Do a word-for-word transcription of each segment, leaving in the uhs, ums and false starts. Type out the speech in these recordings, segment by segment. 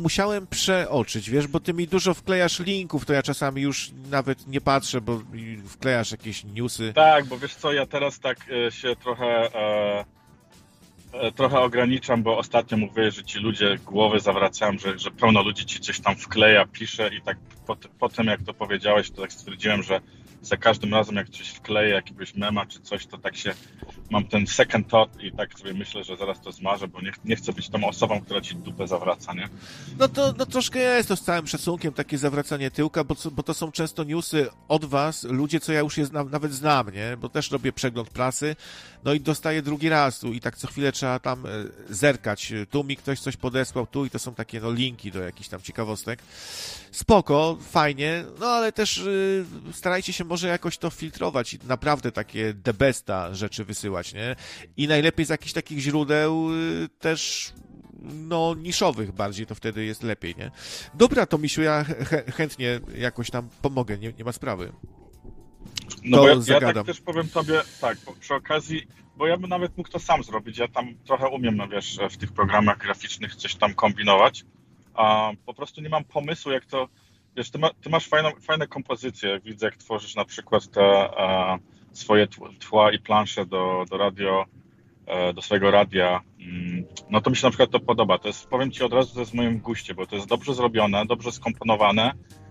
musiałem przeoczyć, wiesz, bo ty mi dużo wklejasz linków, to ja czasami już nawet nie patrzę, bo wklejasz jakieś newsy. Tak, bo wiesz co, ja teraz tak e, się trochę e, e, trochę ograniczam, bo ostatnio mówię, że ci ludzie głowy zawracają, że, że pełno ludzi ci coś tam wkleja, pisze i tak po, po tym jak to powiedziałeś, to tak stwierdziłem, że za każdym razem jak coś wkleję, jakiegoś mema czy coś, to tak się mam ten second thought i tak sobie myślę, że zaraz to zmarzę, bo nie, nie chcę być tą osobą, która ci dupę zawraca, nie? No to no troszkę jest to z całym szacunkiem takie zawracanie tyłka, bo, bo to są często newsy od was, ludzie, co ja już je znam, nawet znam, nie? Bo też robię przegląd prasy, no i dostaję drugi raz tu i tak co chwilę trzeba tam zerkać. Tu mi ktoś coś podesłał, tu i to są takie no linki do jakichś tam ciekawostek. Spoko, fajnie, no ale też y, starajcie się może jakoś to filtrować i naprawdę takie the besta rzeczy wysyłać, nie? I najlepiej z jakichś takich źródeł y, też no niszowych bardziej, to wtedy jest lepiej, nie? Dobra, to Misiu, ja ch- chętnie jakoś tam pomogę, nie, nie ma sprawy. No to bo ja, ja tak też powiem tobie, tak, przy okazji, bo ja bym nawet mógł to sam zrobić, ja tam trochę umiem, no wiesz, w tych programach graficznych coś tam kombinować, a po prostu nie mam pomysłu, jak to, wiesz, ty, ma, ty masz fajną, fajne kompozycje, widzę, jak tworzysz na przykład te a, swoje tła i plansze do, do radio, do swojego radia, no to mi się na przykład to podoba, to jest, powiem ci od razu, to jest w moim guście, bo to jest dobrze zrobione, dobrze skomponowane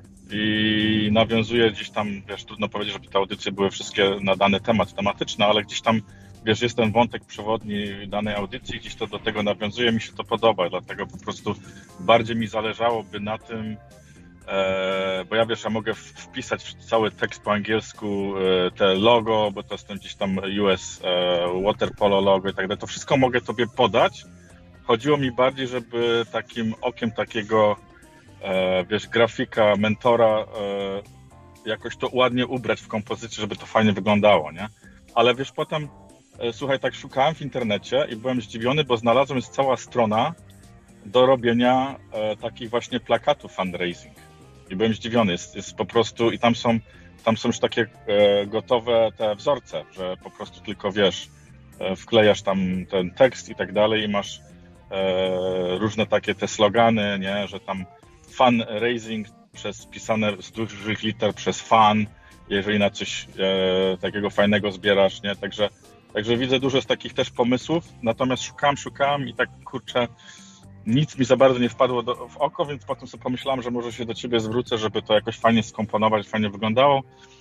i nawiązuje gdzieś tam, wiesz, trudno powiedzieć, żeby te audycje były wszystkie na dany temat tematyczne, ale gdzieś tam, wiesz, jest ten wątek przewodni danej audycji, gdzieś to do tego nawiązuje, mi się to podoba, dlatego po prostu bardziej mi zależałoby na tym, e, bo ja, wiesz, ja mogę wpisać cały tekst po angielsku, e, te logo, bo to jest tam gdzieś tam U S e, Water Polo logo i tak dalej, to wszystko mogę tobie podać. Chodziło mi bardziej, żeby takim okiem takiego, e, wiesz, grafika, mentora, e, jakoś to ładnie ubrać w kompozycję, żeby to fajnie wyglądało, nie? Ale wiesz, potem, e, słuchaj, tak szukałem w internecie i byłem zdziwiony, bo znalazłem, jest cała strona do robienia e, takich właśnie plakatów fundraising. I byłem zdziwiony, jest, jest po prostu, i tam są, tam są już takie e, gotowe te wzorce, że po prostu tylko, wiesz, e, wklejasz tam ten tekst i tak dalej i masz e, różne takie te slogany, nie, że tam fundraising przez pisane z dużych liter przez fun, jeżeli na coś e, takiego fajnego zbierasz, nie, także, także widzę dużo z takich też pomysłów, natomiast szukałem, szukałem i tak, kurczę, nic mi za bardzo nie wpadło do, w oko, więc potem sobie pomyślałem, że może się do ciebie zwrócę, żeby to jakoś fajnie skomponować, fajnie wyglądało.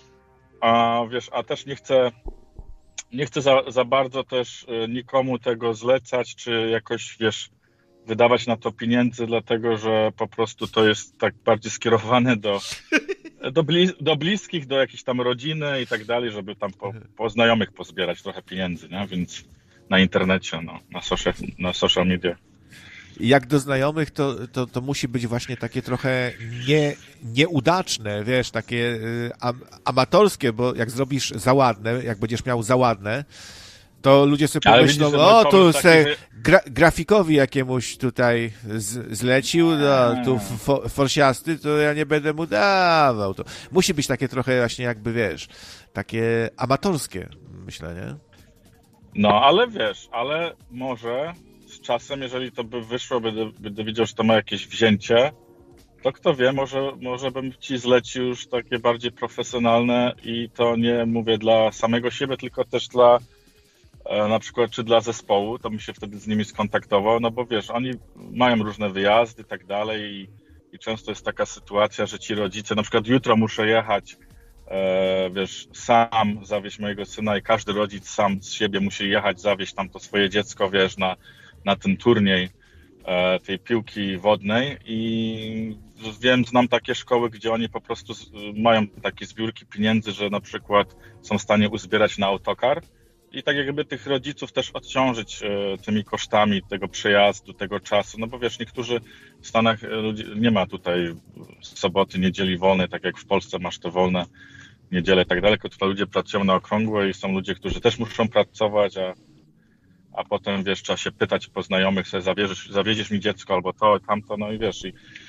A wiesz, a też nie chcę, nie chcę za, za bardzo też nikomu tego zlecać, czy jakoś, wiesz, wydawać na to pieniędzy, dlatego że po prostu to jest tak bardziej skierowane do, do, blis, do bliskich, do jakiejś tam rodziny i tak dalej, żeby tam po, po znajomych pozbierać trochę pieniędzy, nie? Więc na internecie, no, na social, na social media. Jak do znajomych, to, to, to musi być właśnie takie trochę nie, nieudaczne, wiesz, takie y, am, amatorskie, bo jak zrobisz za ładne, jak będziesz miał za ładne, to ludzie sobie pomyślą, widzisz, o, tu se taki... gra, grafikowi jakiemuś tutaj z, zlecił, no, tu fo, forsiasty, to ja nie będę mu dawał. To musi być takie trochę właśnie jakby, wiesz, takie amatorskie, myślę, nie? No, ale wiesz, ale może z czasem, jeżeli to by wyszło, będę, będę widział, że to ma jakieś wzięcie, to kto wie, może, może bym ci zlecił już takie bardziej profesjonalne i to nie mówię dla samego siebie, tylko też dla e, na przykład czy dla zespołu, to bym się wtedy z nimi skontaktował, no bo wiesz, oni mają różne wyjazdy i tak dalej i, i często jest taka sytuacja, że ci rodzice, na przykład jutro muszę jechać, e, wiesz, sam zawieźć mojego syna i każdy rodzic sam z siebie musi jechać, zawieźć tam to swoje dziecko, wiesz, na na ten turniej e, tej piłki wodnej i wiem, znam takie szkoły, gdzie oni po prostu z, mają takie zbiórki pieniędzy, że na przykład są w stanie uzbierać na autokar i tak jakby tych rodziców też odciążyć e, tymi kosztami tego przejazdu, tego czasu, no bo wiesz, niektórzy w Stanach e, ludzi, nie ma tutaj soboty, niedzieli wolnej, tak jak w Polsce masz te wolne niedziele i tak dalej, tylko tutaj ludzie pracują na okrągło i są ludzie, którzy też muszą pracować, a a potem, wiesz, trzeba się pytać po znajomych, sobie zawieziesz, zawieziesz mi dziecko albo to, tamto, no i wiesz, i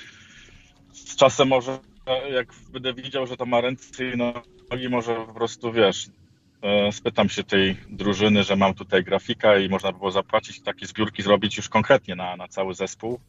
z czasem może, jak będę widział, że to ma ręce i nogi, może po prostu, wiesz, spytam się tej drużyny, że mam tutaj grafika i można by było zapłacić, takie zbiórki zrobić już konkretnie na, na cały zespół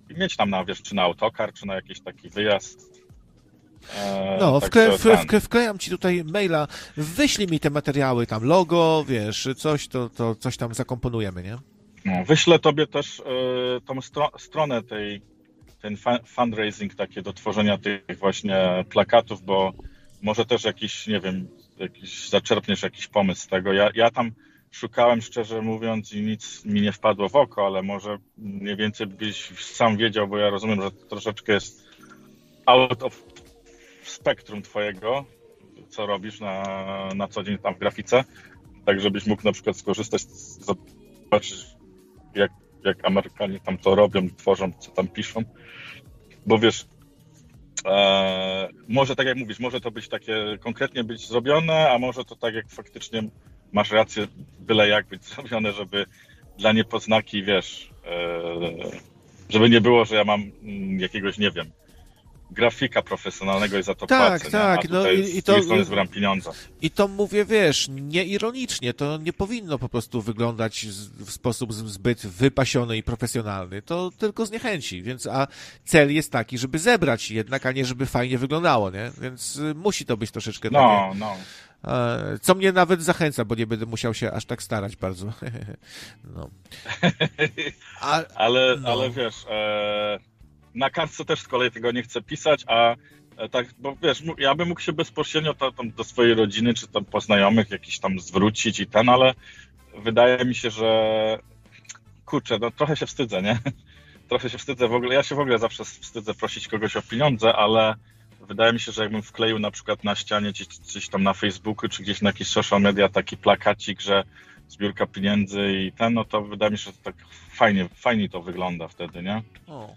mieć tam na, wiesz, czy na autokar, czy na jakiś taki wyjazd. E, no, wkle, w, w, wklejam ci tutaj maila, wyślij mi te materiały, tam logo, wiesz, coś, to, to coś tam zakomponujemy, nie? No, wyślę tobie też y, tą stro, stronę tej, ten fundraising takie do tworzenia tych właśnie plakatów, bo może też jakiś, nie wiem, jakiś, zaczerpniesz jakiś pomysł z tego. Ja, ja tam szukałem, szczerze mówiąc, i nic mi nie wpadło w oko, ale może mniej więcej byś sam wiedział, bo ja rozumiem, że to troszeczkę jest out of spektrum twojego, co robisz na, na co dzień tam w grafice, tak żebyś mógł na przykład skorzystać, zobaczyć jak, jak Amerykanie tam to robią, tworzą, co tam piszą, bo wiesz, e, może tak jak mówisz, może to być takie konkretnie być zrobione, a może to tak jak faktycznie masz rację, byle jak być zrobione, żeby dla niepoznaki, wiesz, e, żeby nie było, że ja mam jakiegoś, nie wiem, grafika profesjonalnego i za to tak, płacę, tak, nie? A tutaj no i, i z drugiej to strony zbieram pieniądze. I to mówię, wiesz, nieironicznie, to nie powinno po prostu wyglądać w sposób zbyt wypasiony i profesjonalny, to tylko zniechęci, więc a cel jest taki, żeby zebrać jednak, a nie żeby fajnie wyglądało, nie? Więc musi to być troszeczkę no, takie... No, co mnie nawet zachęca, bo nie będę musiał się aż tak starać bardzo. no. A, ale, no. ale wiesz... E... Na kartce też z kolei tego nie chcę pisać, a tak, bo wiesz, ja bym mógł się bezpośrednio to, tam, do swojej rodziny, czy tam po znajomych jakiś tam zwrócić i ten, ale wydaje mi się, że kurczę, no trochę się wstydzę, nie? Trochę się wstydzę w ogóle, ja się w ogóle zawsze wstydzę prosić kogoś o pieniądze, ale wydaje mi się, że jakbym wkleił na przykład na ścianie gdzieś, gdzieś tam na Facebooku, czy gdzieś na jakiś social media taki plakacik, że zbiórka pieniędzy i ten, no to wydaje mi się, że tak fajnie, fajnie to wygląda wtedy, nie? O.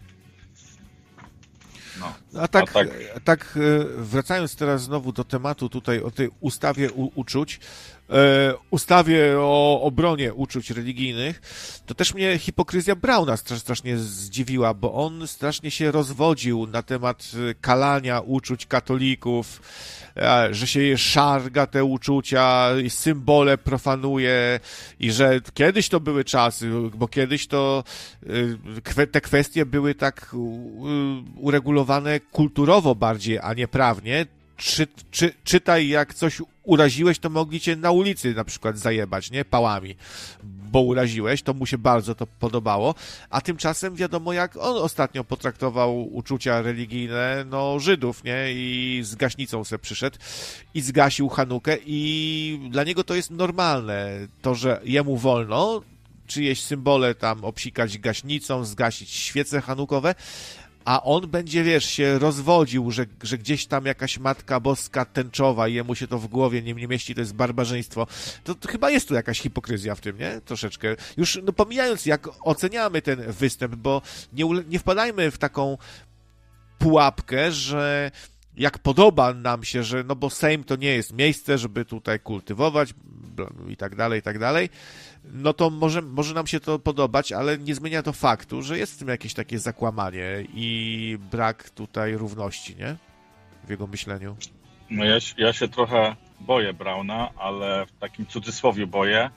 No, a, tak, a tak, tak wracając teraz znowu do tematu tutaj o tej ustawie u, uczuć, e, ustawie o obronie uczuć religijnych, to też mnie hipokryzja Brauna strasznie zdziwiła, bo on strasznie się rozwodził na temat kalania uczuć katolików, że się szarga te uczucia, symbole profanuje i że kiedyś to były czasy, bo kiedyś to te kwestie były tak uregulowane kulturowo bardziej, a nie prawnie. Czy, czy, czytaj, jak coś uraziłeś, to mogli cię na ulicy na przykład zajebać, nie? Pałami, bo uraziłeś, to mu się bardzo to podobało, a tymczasem wiadomo, jak on ostatnio potraktował uczucia religijne, no, Żydów, nie? I z gaśnicą se przyszedł i zgasił Hanukę i dla niego to jest normalne, to, że jemu wolno czyjeś symbole tam obsikać gaśnicą, zgasić świece hanukowe, a on będzie, wiesz, się rozwodził, że, że gdzieś tam jakaś Matka Boska tęczowa i jemu się to w głowie nie, nie mieści, to jest barbarzyństwo. To, to chyba jest tu jakaś hipokryzja w tym, nie? Troszeczkę. Już no, pomijając, jak oceniamy ten występ, bo nie, nie wpadajmy w taką pułapkę, że jak podoba nam się, że no bo Sejm to nie jest miejsce, żeby tutaj kultywować i tak dalej, i tak dalej, no to może, może nam się to podobać, ale nie zmienia to faktu, że jest w tym jakieś takie zakłamanie i brak tutaj równości, nie? W jego myśleniu. No ja, ja się trochę boję Brauna, ale w takim cudzysłowie boję,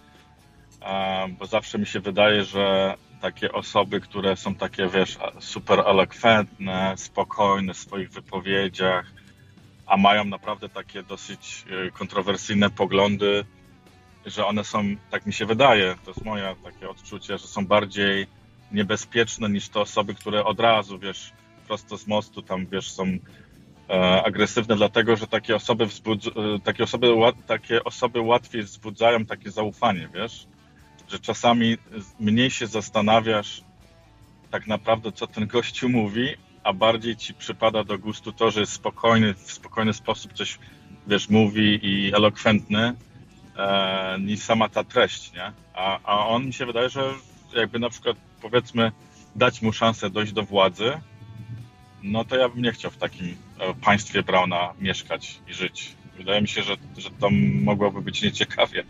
bo zawsze mi się wydaje, że takie osoby, które są takie, wiesz, super elokwentne, spokojne w swoich wypowiedziach, a mają naprawdę takie dosyć kontrowersyjne poglądy, że one są, tak mi się wydaje, to jest moje takie odczucie, że są bardziej niebezpieczne niż te osoby, które od razu, wiesz, prosto z mostu tam, wiesz, są e, agresywne, dlatego, że takie osoby, wzbudz- takie, osoby takie osoby łatwiej wzbudzają takie zaufanie, wiesz, że czasami mniej się zastanawiasz tak naprawdę, co ten gościu mówi, a bardziej ci przypada do gustu to, że jest spokojny, w spokojny sposób coś, wiesz, mówi i elokwentny, e, niż sama ta treść, nie? A, a on mi się wydaje, że jakby na przykład, powiedzmy, dać mu szansę dojść do władzy, no to ja bym nie chciał w takim państwie Brauna mieszkać i żyć. Wydaje mi się, że, że to mogłoby być nieciekawie.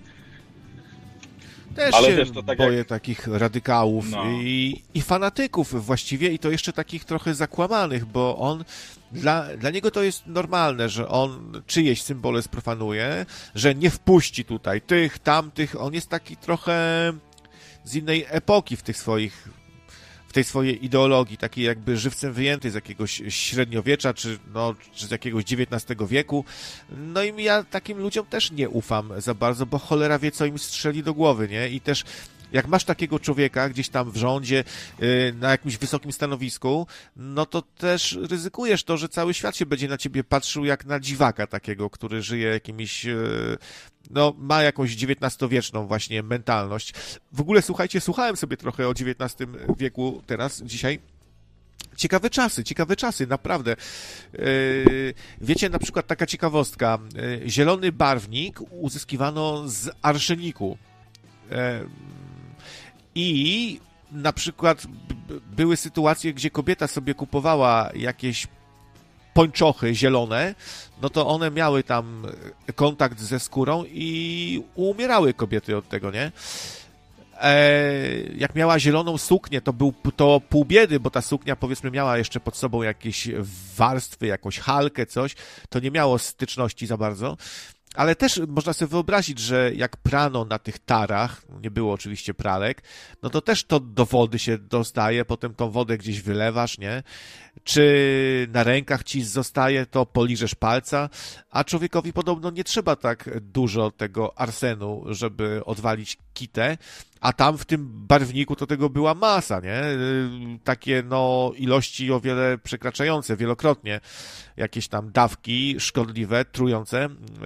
Też ale się wiesz, to tak boję jak... takich radykałów no. i, i fanatyków właściwie i to jeszcze takich trochę zakłamanych, bo on, dla, dla niego to jest normalne, że on czyjeś symbole sprofanuje, że nie wpuści tutaj tych, tamtych, on jest taki trochę z innej epoki w tych swoich, w w tej swojej ideologii, takiej jakby żywcem wyjętej z jakiegoś średniowiecza, czy, no, czy z jakiegoś dziewiętnastego wieku. No i ja takim ludziom też nie ufam za bardzo, bo cholera wie, co im strzeli do głowy, nie? I też jak masz takiego człowieka gdzieś tam w rządzie, na jakimś wysokim stanowisku, no to też ryzykujesz to, że cały świat się będzie na ciebie patrzył jak na dziwaka takiego, który żyje jakimiś, no ma jakąś dziewiętnastowieczną właśnie mentalność. W ogóle słuchajcie, słuchałem sobie trochę o dziewiętnastym wieku teraz, dzisiaj. Ciekawe czasy, ciekawe czasy, naprawdę. Wiecie, na przykład taka ciekawostka. Zielony barwnik uzyskiwano z arszeniku. I na przykład były sytuacje, gdzie kobieta sobie kupowała jakieś pończochy zielone, no to one miały tam kontakt ze skórą i umierały kobiety od tego, nie? Jak miała zieloną suknię, to był to pół biedy, bo ta suknia, powiedzmy, miała jeszcze pod sobą jakieś warstwy, jakąś halkę, coś, to nie miało styczności za bardzo. Ale też można sobie wyobrazić, że jak prano na tych tarach, nie było oczywiście pralek, no to też to do wody się dostaje, potem tą wodę gdzieś wylewasz, nie? Czy na rękach ci zostaje, to poliżesz palca, a człowiekowi podobno nie trzeba tak dużo tego arsenu, żeby odwalić kitę, a tam w tym barwniku to tego była masa, nie? Takie, no, ilości o wiele przekraczające, wielokrotnie jakieś tam dawki szkodliwe, trujące.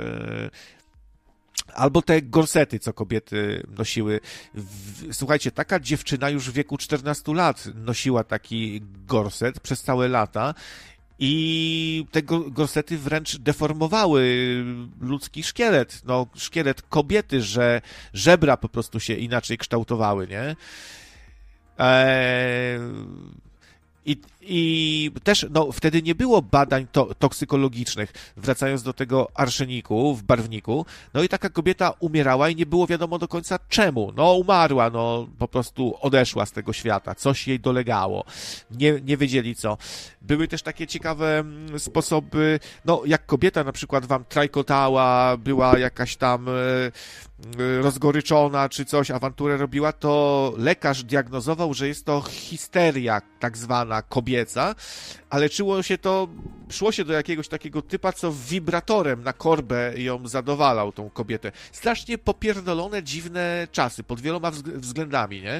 Albo te gorsety, co kobiety nosiły. Słuchajcie, taka dziewczyna już w wieku czternastu lat nosiła taki gorset przez całe lata i te gorsety wręcz deformowały ludzki szkielet. No, szkielet kobiety, że żebra po prostu się inaczej kształtowały, nie? Eee... I, I też no, wtedy nie było badań to, toksykologicznych, wracając do tego arszeniku w barwniku. No i taka kobieta umierała i nie było wiadomo do końca czemu. No umarła, no po prostu odeszła z tego świata, coś jej dolegało. Nie, nie wiedzieli co. Były też takie ciekawe sposoby, no jak kobieta na przykład wam trajkotała, była jakaś tam rozgoryczona czy coś, awanturę robiła, to lekarz diagnozował, że jest to histeria tak zwana kobieca, ale czuło się to, szło się do jakiegoś takiego typa, co wibratorem na korbę ją zadowalał, tą kobietę. Strasznie popierdolone, dziwne czasy, pod wieloma względami, nie?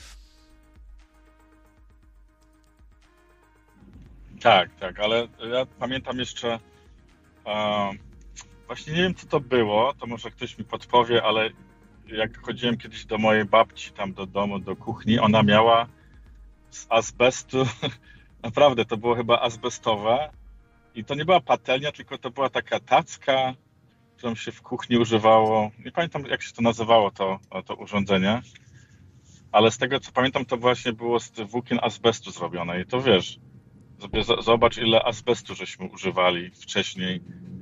Tak, tak, ale ja pamiętam jeszcze uh, właśnie nie wiem, co to było, to może ktoś mi podpowie, ale jak chodziłem kiedyś do mojej babci, tam do domu, do kuchni, ona miała z azbestu, naprawdę to było chyba azbestowe i to nie była patelnia, tylko to była taka tacka, którą się w kuchni używało. Nie pamiętam, jak się to nazywało, to, to urządzenie, ale z tego, co pamiętam, to właśnie było z włókien azbestu zrobione i to wiesz, sobie zobacz, ile azbestu żeśmy używali wcześniej,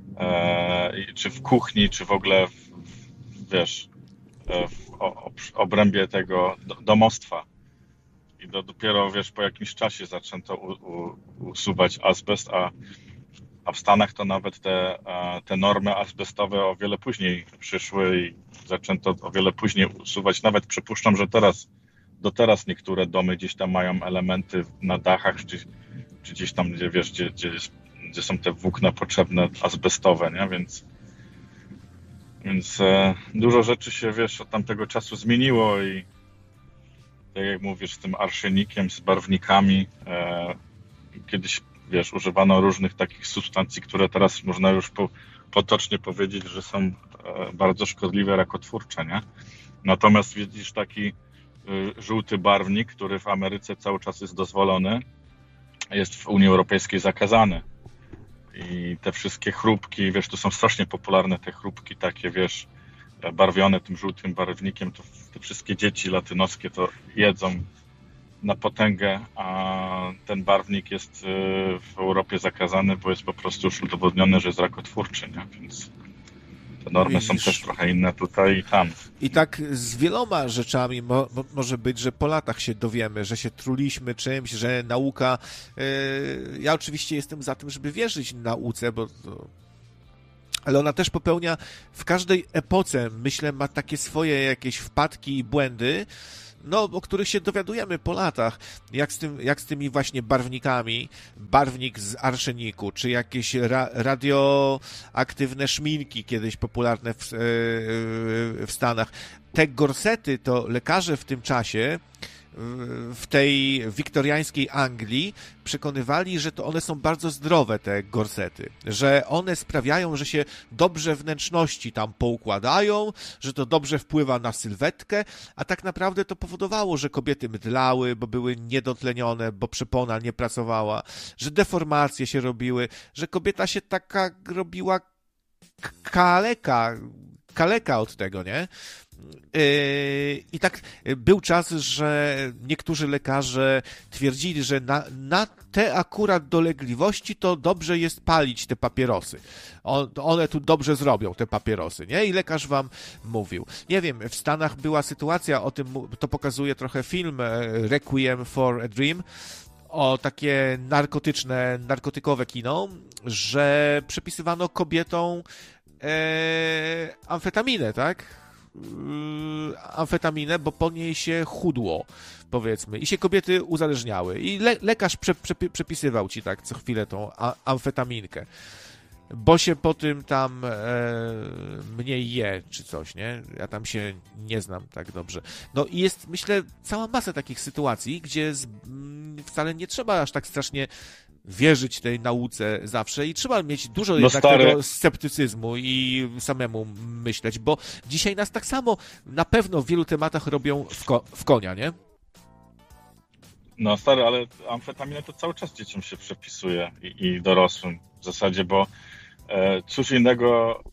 e, czy w kuchni, czy w ogóle, w, wiesz, w obrębie tego domostwa. I do, dopiero, wiesz, po jakimś czasie zaczęto u, u, usuwać azbest, a, a w Stanach to nawet te, te normy azbestowe o wiele później przyszły i zaczęto o wiele później usuwać. Nawet przypuszczam, że teraz, do teraz niektóre domy gdzieś tam mają elementy na dachach, czy, czy gdzieś tam, gdzie, wiesz, gdzie, gdzie, gdzie są te włókna potrzebne azbestowe, nie? Więc, więc e, dużo rzeczy się, wiesz, od tamtego czasu zmieniło i tak jak mówisz, z tym arszenikiem, z barwnikami. E, kiedyś, wiesz, używano różnych takich substancji, które teraz można już po, potocznie powiedzieć, że są e, bardzo szkodliwe, rakotwórcze, nie? Natomiast widzisz taki y, żółty barwnik, który w Ameryce cały czas jest dozwolony, jest w Unii Europejskiej zakazany. I te wszystkie chrupki, wiesz, to są strasznie popularne te chrupki takie, wiesz, barwione tym żółtym barwnikiem, to te wszystkie dzieci latynoskie to jedzą na potęgę, a ten barwnik jest w Europie zakazany, bo jest po prostu już udowodnione, że jest rakotwórczy, nie? Więc te normy Widzisz. są też trochę inne tutaj i tam. I tak z wieloma rzeczami mo, mo, może być, że po latach się dowiemy, że się truliśmy czymś, że nauka... Yy, ja oczywiście jestem za tym, żeby wierzyć nauce, bo... To, ale ona też popełnia w każdej epoce, myślę, ma takie swoje jakieś wpadki i błędy, no, o których się dowiadujemy po latach, jak z, tym, jak z tymi właśnie barwnikami, barwnik z arszeniku, czy jakieś ra, radioaktywne szminki, kiedyś popularne w, w Stanach. Te gorsety to lekarze w tym czasie w tej wiktoriańskiej Anglii przekonywali, że to one są bardzo zdrowe, te gorsety, że one sprawiają, że się dobrze wnętrzności tam poukładają, że to dobrze wpływa na sylwetkę, a tak naprawdę to powodowało, że kobiety mydlały, bo były niedotlenione, bo przepona nie pracowała, że deformacje się robiły, że kobieta się taka robiła kaleka, kaleka od tego, nie? I tak był czas, że niektórzy lekarze twierdzili, że na, na te akurat dolegliwości to dobrze jest palić te papierosy. On, one tu dobrze zrobią, te papierosy, nie? I lekarz wam mówił. Nie wiem, w Stanach była sytuacja, o tym to pokazuje trochę film Requiem for a Dream, o takie narkotyczne, narkotykowe kino, że przepisywano kobietom e, amfetaminę, tak? amfetaminę, bo po niej się chudło, powiedzmy, i się kobiety uzależniały. I le- lekarz prze- prze- przepisywał ci tak co chwilę tą a- amfetaminkę, bo się po tym tam e, mniej je, czy coś, nie? Ja tam się nie znam tak dobrze. No i jest, myślę, cała masa takich sytuacji, gdzie z, m, wcale nie trzeba aż tak strasznie wierzyć tej nauce zawsze i trzeba mieć dużo no jednak stary... tego sceptycyzmu i samemu myśleć, bo dzisiaj nas tak samo na pewno w wielu tematach robią w, ko- w konia, nie? No stary, ale amfetaminę to cały czas dzieciom się przepisuje i, i dorosłym w zasadzie, bo e, cóż innego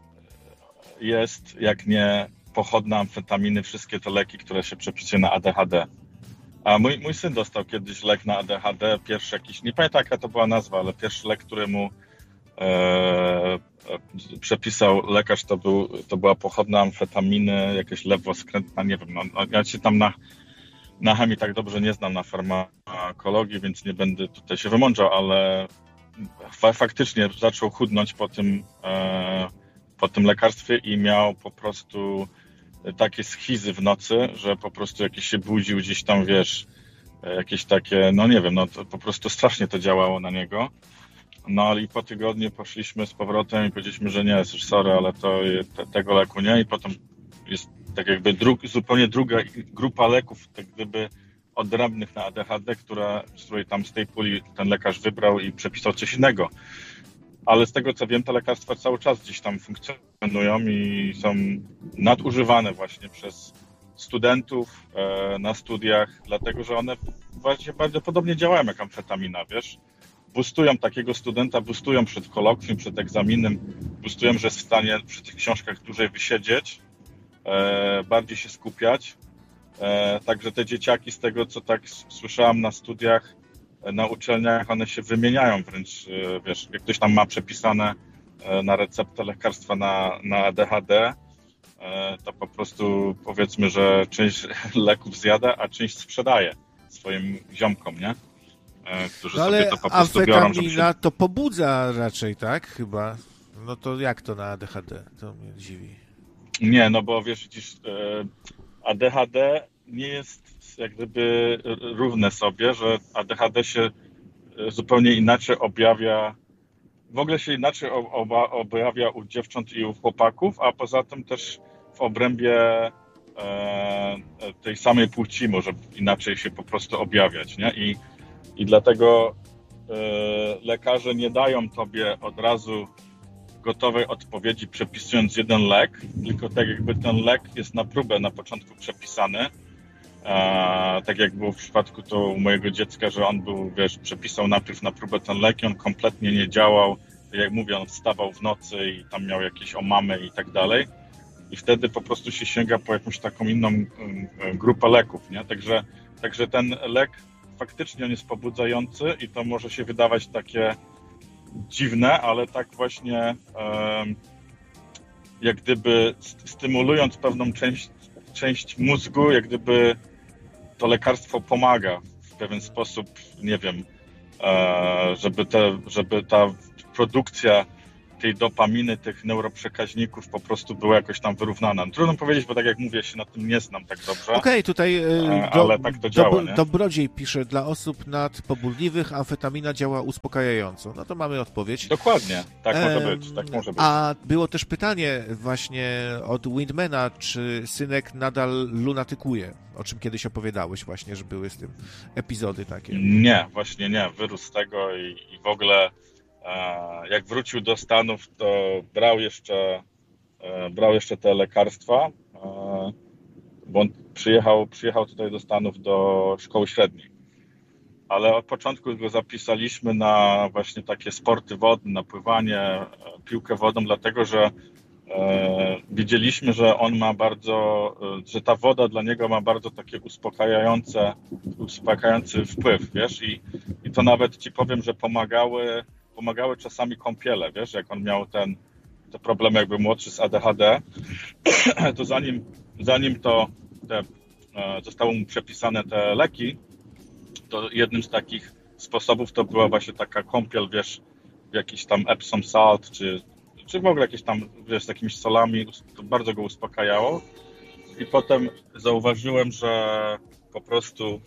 jest jak nie pochodna amfetaminy, wszystkie te leki, które się przepisuje na A D H D. A mój, mój syn dostał kiedyś lek na A D H D, pierwszy jakiś, nie pamiętam jaka to była nazwa, ale pierwszy lek, który mu e, e, przepisał lekarz, to, był, to była pochodna amfetaminy, jakieś lewoskrętna, nie wiem, no, ja się tam na, na chemii tak dobrze nie znam, na farmakologii, więc nie będę tutaj się wymądrzał, ale fa- faktycznie zaczął chudnąć po tym, e, po tym lekarstwie i miał po prostu takie schizy w nocy, że po prostu jakiś się budził gdzieś tam, wiesz, jakieś takie, no nie wiem, no to po prostu strasznie to działało na niego. No ale i po tygodniu poszliśmy z powrotem i powiedzieliśmy, że nie, sorry, ale to te, tego leku nie. I potem jest tak jakby dru- zupełnie druga grupa leków, tak gdyby odrębnych na A D H D, która, z której tam z tej puli ten lekarz wybrał i przepisał coś innego. Ale z tego co wiem, te lekarstwa cały czas gdzieś tam funkcjonują i są nadużywane właśnie przez studentów e, na studiach, dlatego że one właśnie bardzo podobnie działają jak amfetamina, wiesz? Boostują takiego studenta, boostują przed kolokwium, przed egzaminem, boostują, że jest w stanie przy tych książkach dłużej wysiedzieć, e, bardziej się skupiać. E, także te dzieciaki, z tego co tak słyszałem na studiach, na uczelniach, one się wymieniają wręcz, wiesz, jak ktoś tam ma przepisane na receptę lekarstwa na, na A D H D, to po prostu powiedzmy, że część leków zjada, a część sprzedaje swoim ziomkom, nie? Którzy no sobie to po prostu biorą. Żeby się... to pobudza raczej, tak? Chyba. No to jak to na A D H D? To mnie dziwi. Nie, no bo wiesz, widzisz, A D H D nie jest jak gdyby równe sobie, że A D H D się zupełnie inaczej objawia, w ogóle się inaczej objawia u dziewcząt i u chłopaków, a poza tym też w obrębie e, tej samej płci może inaczej się po prostu objawiać, nie? I, i dlatego e, lekarze nie dają tobie od razu gotowej odpowiedzi przepisując jeden lek, tylko tak jakby ten lek jest na próbę na początku przepisany. A, tak jak było w przypadku to u mojego dziecka, że on był, wiesz, przepisał najpierw na próbę ten lek i on kompletnie nie działał. Jak mówię, on wstawał w nocy i tam miał jakieś omamy i tak dalej. I wtedy po prostu się sięga po jakąś taką inną um, grupę leków, nie? Także, także ten lek faktycznie on jest pobudzający i to może się wydawać takie dziwne, ale tak właśnie um, jak gdyby stymulując pewną część, część mózgu, jak gdyby to lekarstwo pomaga w pewien sposób, nie wiem, żeby, te, żeby ta produkcja tej dopaminy, tych neuroprzekaźników po prostu była jakoś tam wyrównana. Trudno powiedzieć, bo tak jak mówię, się na tym nie znam tak dobrze. Okej, okay, tutaj e, do, ale tak to działa, do, Dobrodziej pisze, dla osób nadpobudliwych amfetamina działa uspokajająco. No to mamy odpowiedź. Dokładnie, tak może być, tak może być. A było też pytanie właśnie od Windmana, czy synek nadal lunatykuje, o czym kiedyś opowiadałeś właśnie, że były z tym epizody takie. Nie, właśnie nie, wyrósł z tego i, i w ogóle jak wrócił do Stanów, to brał jeszcze, brał jeszcze te lekarstwa, bo on przyjechał, przyjechał tutaj do Stanów do szkoły średniej. Ale od początku go zapisaliśmy na właśnie takie sporty wodne, na pływanie, piłkę wodą, dlatego że widzieliśmy, że on ma bardzo, że ta woda dla niego ma bardzo takie uspokajające, uspokajający wpływ, wiesz, i, i to nawet ci powiem, że pomagały pomagały czasami kąpiele, wiesz, jak on miał ten, te problemy jakby młodszy z A D H D, to zanim, zanim to te, e, zostały mu przepisane te leki, to jednym z takich sposobów to była właśnie taka kąpiel, wiesz, jakiś tam Epsom salt, czy, czy w ogóle jakieś tam, wiesz, z jakimiś solami, to bardzo go uspokajało. I potem zauważyłem, że po prostu,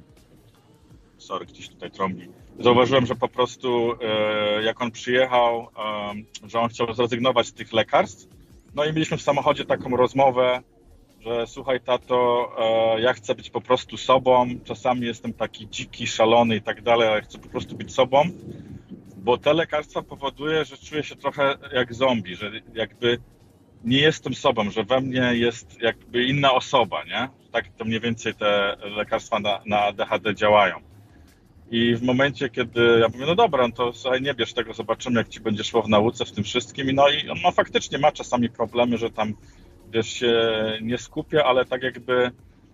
sorry, gdzieś tutaj trąbi, Zauważyłem, że po prostu jak on przyjechał, że on chciał zrezygnować z tych lekarstw. No i mieliśmy w samochodzie taką rozmowę, że słuchaj tato, ja chcę być po prostu sobą, czasami jestem taki dziki, szalony i tak dalej, ale chcę po prostu być sobą, bo te lekarstwa powoduje, że czuję się trochę jak zombie, że jakby nie jestem sobą, że we mnie jest jakby inna osoba, nie? Tak to mniej więcej te lekarstwa na, na A D H D działają. I w momencie, kiedy ja mówię, no dobra, no to słuchaj, nie bierz tego, zobaczymy, jak ci będzie szło w nauce, w tym wszystkim. No i on ma faktycznie ma czasami problemy, że tam, wiesz, się nie skupia, ale tak jakby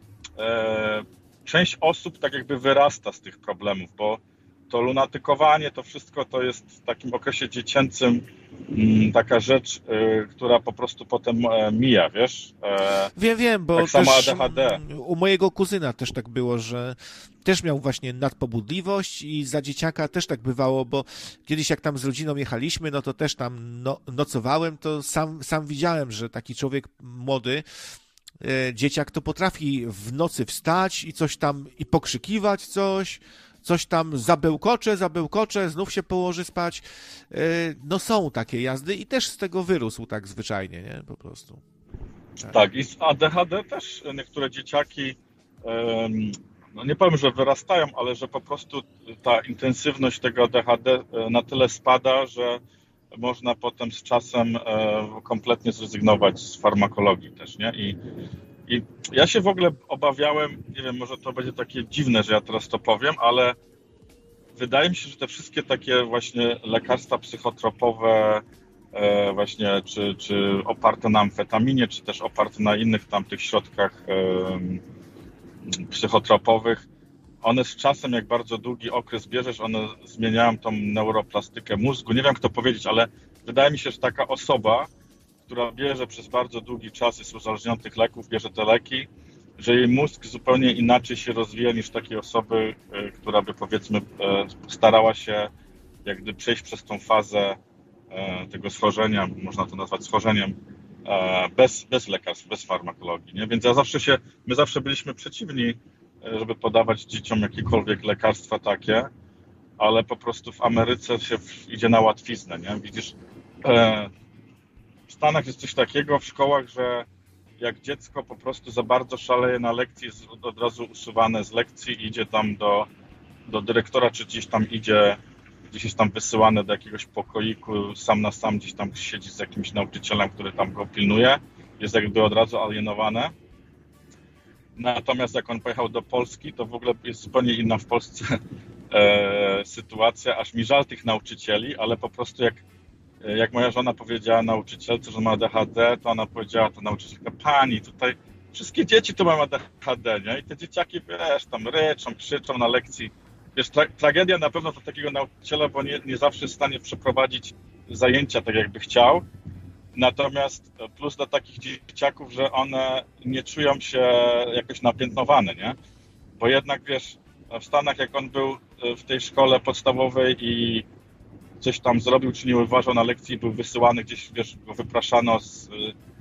e, część osób tak jakby wyrasta z tych problemów, bo to lunatykowanie, to wszystko to jest w takim okresie dziecięcym m, taka rzecz, y, która po prostu potem e, mija, wiesz? E, wiem, wiem, bo tak samo też A D H D. U mojego kuzyna też tak było, że też miał właśnie nadpobudliwość i za dzieciaka też tak bywało, bo kiedyś jak tam z rodziną jechaliśmy, no to też tam no, nocowałem, to sam, sam widziałem, że taki człowiek młody, e, dzieciak to potrafi w nocy wstać i coś tam, i pokrzykiwać coś, coś tam zabełkocze, zabełkocze, znów się położy spać. No są takie jazdy i też z tego wyrósł tak zwyczajnie, nie? Po prostu. Tak, tak i z A D H D też niektóre dzieciaki, no nie powiem, że wyrastają, ale że po prostu ta intensywność tego A D H D na tyle spada, że można potem z czasem kompletnie zrezygnować z farmakologii też, nie? I I ja się w ogóle obawiałem, nie wiem, może to będzie takie dziwne, że ja teraz to powiem, ale wydaje mi się, że te wszystkie takie właśnie lekarstwa psychotropowe, e, właśnie czy, czy oparte na amfetaminie, czy też oparte na innych tam tych środkach e, psychotropowych, one z czasem, jak bardzo długi okres bierzesz, one zmieniają tą neuroplastykę mózgu. Nie wiem, jak to powiedzieć, ale wydaje mi się, że taka osoba, która bierze przez bardzo długi czas, jest uzależniona od tych leków, bierze te leki, że jej mózg zupełnie inaczej się rozwija niż takiej osoby, która by, powiedzmy, starała się jak gdyby przejść przez tą fazę tego schorzenia, można to nazwać schorzeniem, bez, bez lekarstw, bez farmakologii, nie? Więc ja zawsze się, my zawsze byliśmy przeciwni, żeby podawać dzieciom jakiekolwiek lekarstwa takie, ale po prostu w Ameryce się idzie na łatwiznę, nie? Widzisz, w Stanach jest coś takiego w szkołach, że jak dziecko po prostu za bardzo szaleje na lekcji, jest od razu usuwane z lekcji, idzie tam do, do dyrektora, czy gdzieś tam idzie, gdzieś jest tam wysyłane do jakiegoś pokoiku, sam na sam gdzieś tam siedzi z jakimś nauczycielem, który tam go pilnuje, jest jakby od razu alienowane. Natomiast jak on pojechał do Polski, to w ogóle jest zupełnie inna w Polsce e, sytuacja, aż mi żal tych nauczycieli, ale po prostu jak Jak moja żona powiedziała nauczycielce, że ma A D H D, to ona powiedziała, to nauczycielka, pani, tutaj wszystkie dzieci tu mają A D H D, nie? I te dzieciaki, wiesz, tam ryczą, krzyczą na lekcji. Wiesz, tra- tragedia na pewno dla takiego nauczyciela, bo nie, nie zawsze jest w stanie przeprowadzić zajęcia tak, jakby chciał. Natomiast plus dla takich dzieciaków, że one nie czują się jakoś napiętnowane, nie? Bo jednak, wiesz, w Stanach jak on był w tej szkole podstawowej i coś tam zrobił, czy nie uważał na lekcji i był wysyłany gdzieś, wiesz, go wypraszano z,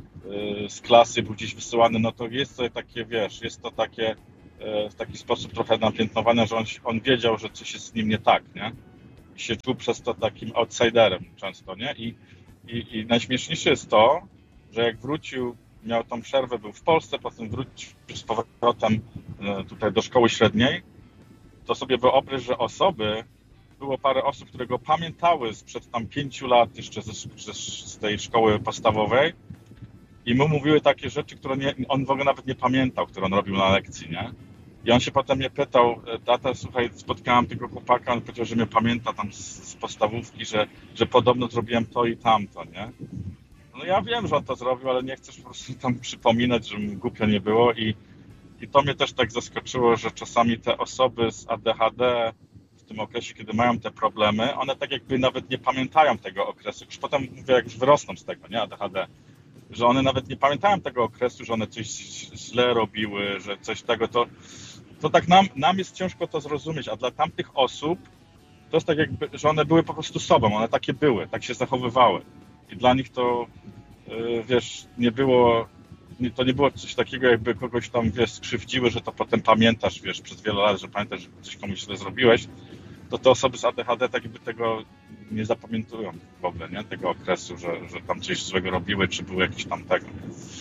z klasy, był gdzieś wysyłany, no to jest to takie, wiesz, jest to takie w taki sposób trochę napiętnowane, że on, on wiedział, że coś jest z nim nie tak, nie? I się czuł przez to takim outsiderem często, nie? I, i, i najśmieszniejsze jest to, że jak wrócił, miał tą przerwę, był w Polsce, potem wrócił z powrotem tutaj do szkoły średniej, to sobie wyobraź, że osoby, było parę osób, które go pamiętały sprzed tam pięciu lat jeszcze ze, ze, z tej szkoły podstawowej i mu mówiły takie rzeczy, które nie, on w ogóle nawet nie pamiętał, które on robił na lekcji, nie? I on się potem mnie pytał, tata, słuchaj, spotkałem tego chłopaka, on powiedział, że mnie pamięta tam z, z podstawówki, że, że podobno zrobiłem to i tamto, nie? No ja wiem, że on to zrobił, ale nie chcesz po prostu tam przypominać, że mu głupio nie było i, i to mnie też tak zaskoczyło, że czasami te osoby z A D H D w tym okresie, kiedy mają te problemy, one tak jakby nawet nie pamiętają tego okresu. Już potem mówię, jak już wyrosną z tego, nie, A D H D, że one nawet nie pamiętają tego okresu, że one coś źle robiły, że coś tego, to, to tak nam, nam jest ciężko to zrozumieć, a dla tamtych osób to jest tak jakby, że one były po prostu sobą, one takie były, tak się zachowywały. I dla nich to, wiesz, nie było, to nie było coś takiego, jakby kogoś tam, wiesz, skrzywdziły, że to potem pamiętasz, wiesz, przez wiele lat, że pamiętasz, że coś komuś źle zrobiłeś, to te osoby z A D H D tak jakby tego nie zapamiętują w ogóle, nie? Tego okresu, że, że tam coś złego robiły, czy było jakieś tam tego.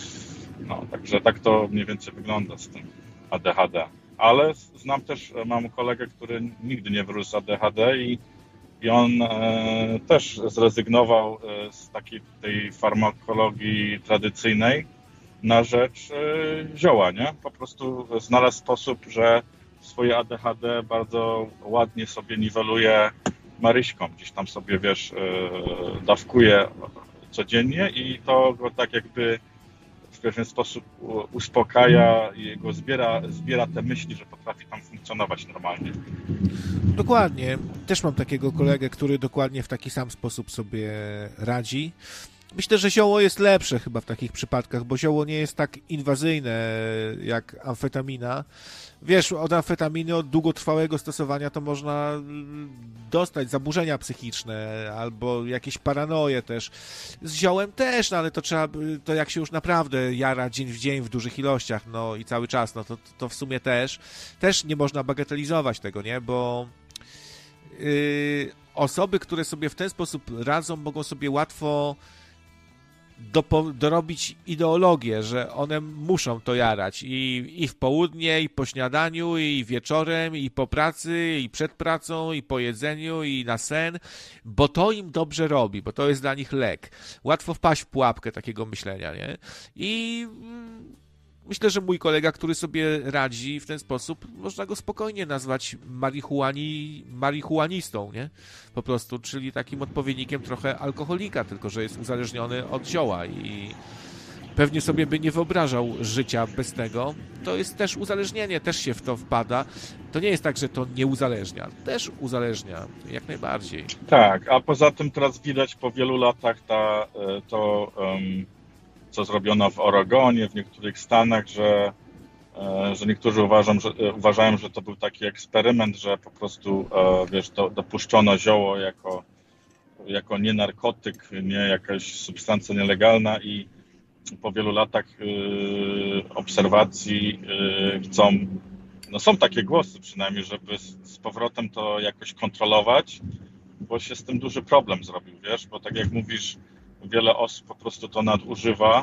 No, także tak to mniej więcej wygląda z tym A D H D. Ale znam też, mam kolegę, który nigdy nie wyrósł z A D H D i, i on e, też zrezygnował z takiej tej farmakologii tradycyjnej na rzecz e, zioła, nie? Po prostu znalazł sposób, że swoje A D H D bardzo ładnie sobie niweluje maryśką. Gdzieś tam sobie, wiesz, e, dawkuje codziennie i to go tak jakby w pewien sposób uspokaja i jego zbiera, zbiera te myśli, że potrafi tam funkcjonować normalnie. Dokładnie. Też mam takiego kolegę, który dokładnie w taki sam sposób sobie radzi. Myślę, że zioło jest lepsze chyba w takich przypadkach, bo zioło nie jest tak inwazyjne jak amfetamina. Wiesz, od amfetaminy, od długotrwałego stosowania to można dostać zaburzenia psychiczne albo jakieś paranoje też. Z ziołem też, no ale to trzeba, to jak się już naprawdę jara dzień w dzień w dużych ilościach, no i cały czas, no to, to w sumie też, też nie można bagatelizować tego, nie, bo yy, osoby, które sobie w ten sposób radzą, mogą sobie łatwo Do, dorobić ideologię, że one muszą to jarać i, i w południe, i po śniadaniu, i wieczorem, i po pracy, i przed pracą, i po jedzeniu, i na sen, bo to im dobrze robi, bo to jest dla nich lek. Łatwo wpaść w pułapkę takiego myślenia, nie? I myślę, że mój kolega, który sobie radzi w ten sposób, można go spokojnie nazwać marihuani, marihuanistą, nie? Po prostu, czyli takim odpowiednikiem trochę alkoholika, tylko że jest uzależniony od zioła i pewnie sobie by nie wyobrażał życia bez tego. To jest też uzależnienie, też się w to wpada. To nie jest tak, że to nie uzależnia. Też uzależnia, jak najbardziej. Tak, a poza tym teraz widać po wielu latach ta, to... Um... co zrobiono w Oregonie, w niektórych stanach, że, że niektórzy uważają że, uważają, że to był taki eksperyment, że po prostu, wiesz, do, dopuszczono zioło jako, jako nie narkotyk, nie jakaś substancja nielegalna i po wielu latach obserwacji chcą, no są takie głosy przynajmniej, żeby z, z powrotem to jakoś kontrolować, bo się z tym duży problem zrobił, wiesz, bo tak jak mówisz, wiele osób po prostu to nadużywa.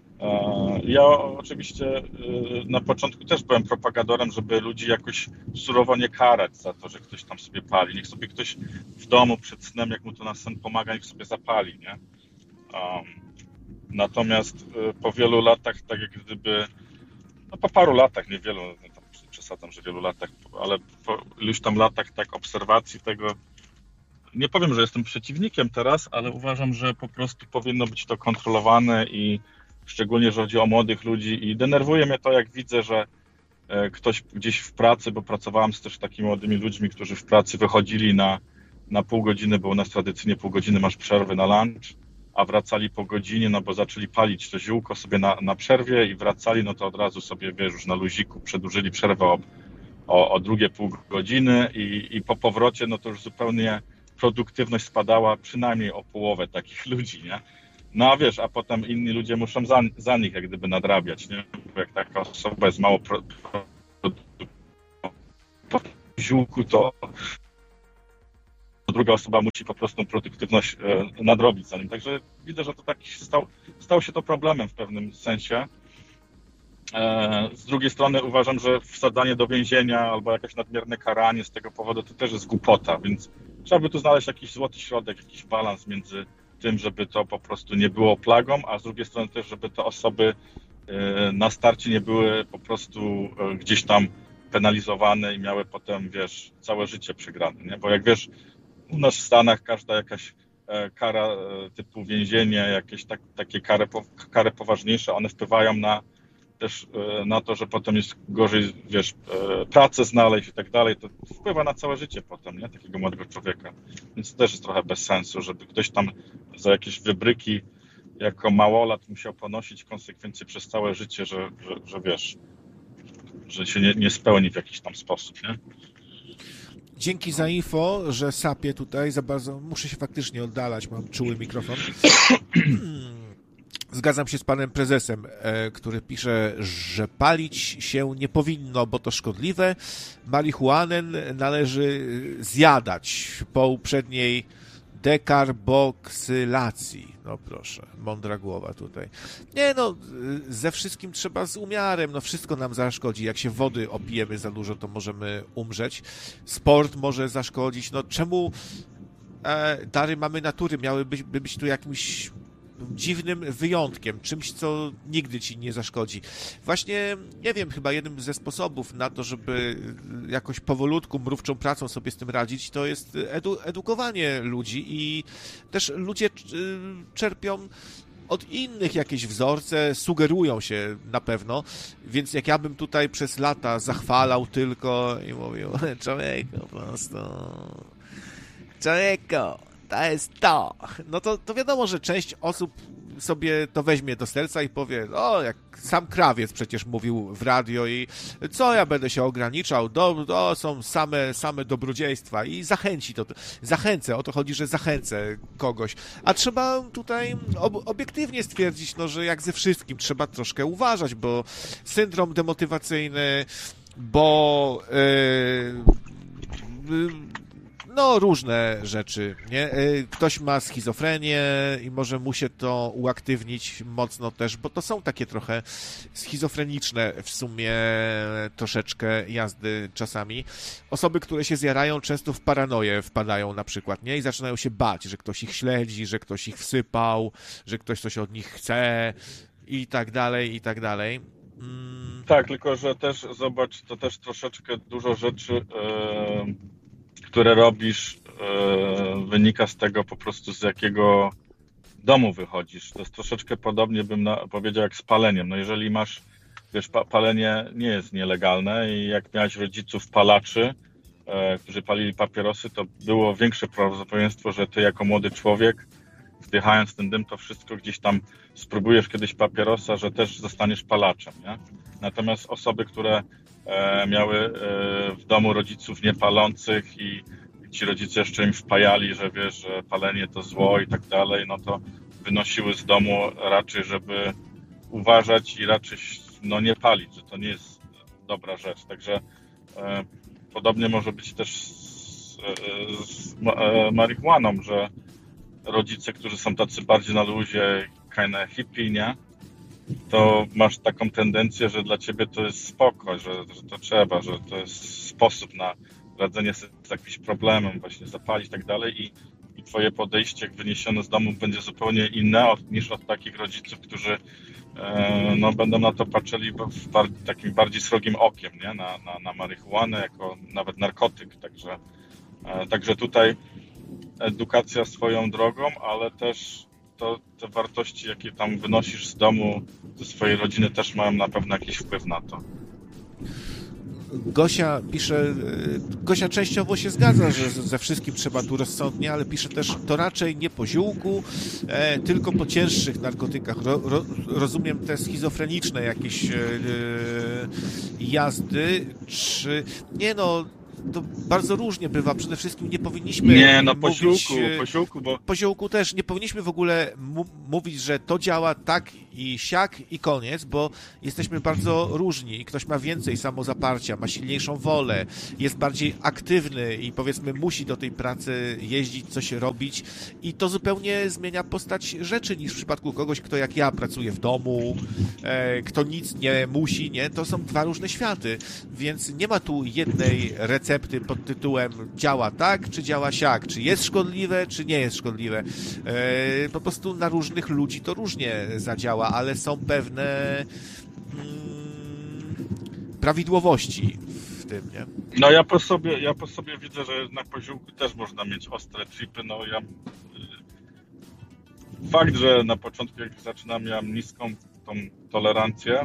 Ja oczywiście na początku też byłem propagatorem, żeby ludzi jakoś surowo nie karać za to, że ktoś tam sobie pali. Niech sobie ktoś w domu przed snem, jak mu to na sen pomaga, niech sobie zapali, nie? Natomiast po wielu latach, tak jak gdyby, no po paru latach, nie wielu, nie tam przesadzam, że wielu latach, ale po iluś tam latach tak obserwacji tego, nie powiem, że jestem przeciwnikiem teraz, ale uważam, że po prostu powinno być to kontrolowane i szczególnie, że chodzi o młodych ludzi i denerwuje mnie to, jak widzę, że ktoś gdzieś w pracy, bo pracowałem z też takimi młodymi ludźmi, którzy w pracy wychodzili na, na pół godziny, bo u nas tradycyjnie pół godziny masz przerwy na lunch, a wracali po godzinie, no bo zaczęli palić to ziółko sobie na, na przerwie i wracali, no to od razu sobie, wiesz, już na luziku przedłużyli przerwę o, o, o drugie pół godziny i, i po powrocie, no to już zupełnie produktywność spadała przynajmniej o połowę takich ludzi, nie? No a wiesz, a potem inni ludzie muszą za, za nich jak gdyby nadrabiać, nie? Bo jak taka osoba jest mało pro, pro, po ziółku, to druga osoba musi po prostu produktywność e, nadrobić za nim. Także widzę, że to tak stał, stał się to problemem w pewnym sensie. E, z drugiej strony uważam, że wsadzanie do więzienia albo jakieś nadmierne karanie z tego powodu to też jest głupota, więc trzeba by tu znaleźć jakiś złoty środek, jakiś balans między tym, żeby to po prostu nie było plagą, a z drugiej strony też, żeby te osoby e, na starcie nie były po prostu e, gdzieś tam penalizowane i miały potem, wiesz, całe życie przegrane, nie? Bo jak wiesz, u nas w Stanach każda jakaś e, kara e, typu więzienie, jakieś tak, takie kary, po, kary poważniejsze, one wpływają na też e, na to, że potem jest gorzej, wiesz, e, pracę znaleźć i tak dalej, to wpływa na całe życie potem, nie? Takiego młodego człowieka. Więc to też jest trochę bez sensu, żeby ktoś tam za jakieś wybryki jako małolat musiał ponosić konsekwencje przez całe życie, że, że, że wiesz, że się nie, nie spełni w jakiś tam sposób, nie? Dzięki za info, że sapię tutaj za bardzo. Muszę się faktycznie oddalać, mam czuły mikrofon. Zgadzam się z panem prezesem, który pisze, że palić się nie powinno, bo to szkodliwe. Marihuanę należy zjadać po uprzedniej dekarboksylacji. No proszę, mądra głowa tutaj. Nie no, ze wszystkim trzeba z umiarem, no wszystko nam zaszkodzi. Jak się wody opijemy za dużo, to możemy umrzeć. Sport może zaszkodzić. No czemu e, dary mamy natury miały być, by być tu jakimś dziwnym wyjątkiem, czymś, co nigdy ci nie zaszkodzi. Właśnie, nie wiem, chyba jednym ze sposobów na to, żeby jakoś powolutku, mrówczą pracą sobie z tym radzić, to jest edu- edukowanie ludzi i też ludzie czerpią od innych jakieś wzorce, sugerują się na pewno, więc jak ja bym tutaj przez lata zachwalał tylko i mówił, człowieku, po prostu człowieku, to jest to. No to, to wiadomo, że część osób sobie to weźmie do serca i powie, o, jak sam krawiec przecież mówił w radio i co ja będę się ograniczał, do, to są same, same dobrodziejstwa i zachęci to, zachęcę, o to chodzi, że zachęcę kogoś. A trzeba tutaj ob- obiektywnie stwierdzić, no, że jak ze wszystkim trzeba troszkę uważać, bo syndrom demotywacyjny, bo yy, yy, no, różne rzeczy, nie? Ktoś ma schizofrenię i może mu się to uaktywnić mocno też, bo to są takie trochę schizofreniczne w sumie troszeczkę jazdy czasami. Osoby, które się zjarają, często w paranoję wpadają na przykład, nie? I zaczynają się bać, że ktoś ich śledzi, że ktoś ich wsypał, że ktoś coś od nich chce i tak dalej, i tak dalej. Mm. Tak, tylko że też, zobacz, to też troszeczkę dużo rzeczy... Yy... które robisz, yy, wynika z tego po prostu, z jakiego domu wychodzisz. To jest troszeczkę podobnie, bym na, powiedział, jak z paleniem. No jeżeli masz, wiesz, pa, palenie nie jest nielegalne i jak miałeś rodziców palaczy, yy, którzy palili papierosy, to było większe prawdopodobieństwo, że ty jako młody człowiek, wdychając ten dym, to wszystko gdzieś tam spróbujesz kiedyś papierosa, że też zostaniesz palaczem, nie? Natomiast osoby, które miały w domu rodziców niepalących i ci rodzice jeszcze im wpajali, że wiesz, że palenie to zło i tak dalej, no to wynosiły z domu raczej, żeby uważać i raczej no, nie palić, że to nie jest dobra rzecz. Także e, podobnie może być też z, z e, marihuaną, że rodzice, którzy są tacy bardziej na luzie, kinda hippie, nie? To masz taką tendencję, że dla ciebie to jest spoko, że, że to trzeba, że to jest sposób na radzenie sobie z jakimś problemem, właśnie zapalić i tak dalej i, i twoje podejście wyniesione z domu będzie zupełnie inne od, niż od takich rodziców, którzy e, no, będą na to patrzyli w bar, takim bardziej srogim okiem, nie? Na, na, na marihuanę jako nawet narkotyk, także, e, także tutaj edukacja swoją drogą, ale też to te wartości, jakie tam wynosisz z domu, ze swojej rodziny, też mają na pewno jakiś wpływ na to. Gosia pisze, Gosia częściowo się zgadza, że ze wszystkim trzeba tu rozsądnie, ale pisze też, to raczej nie po ziółku, e, tylko po cięższych narkotykach. Ro, ro, rozumiem te schizofreniczne jakieś e, jazdy, czy... Nie no, to bardzo różnie bywa. Przede wszystkim nie powinniśmy Nie, no mówić... posiłku, posiłku, bo... Posiłku też nie powinniśmy w ogóle mu- mówić, że to działa tak i siak i koniec, bo jesteśmy bardzo różni. Ktoś ma więcej samozaparcia, ma silniejszą wolę, jest bardziej aktywny i powiedzmy musi do tej pracy jeździć, coś robić i to zupełnie zmienia postać rzeczy niż w przypadku kogoś, kto jak ja pracuje w domu, e, kto nic nie musi, nie? To są dwa różne światy, więc nie ma tu jednej recepty pod tytułem działa tak, czy działa siak, czy jest szkodliwe, czy nie jest szkodliwe. E, po prostu na różnych ludzi to różnie zadziała, ale są pewne mm, prawidłowości w tym, nie? No ja po sobie, ja po sobie widzę, że na poziomku też można mieć ostre tripy, no ja... Fakt, że na początku jak zaczynam miałem niską tą tolerancję,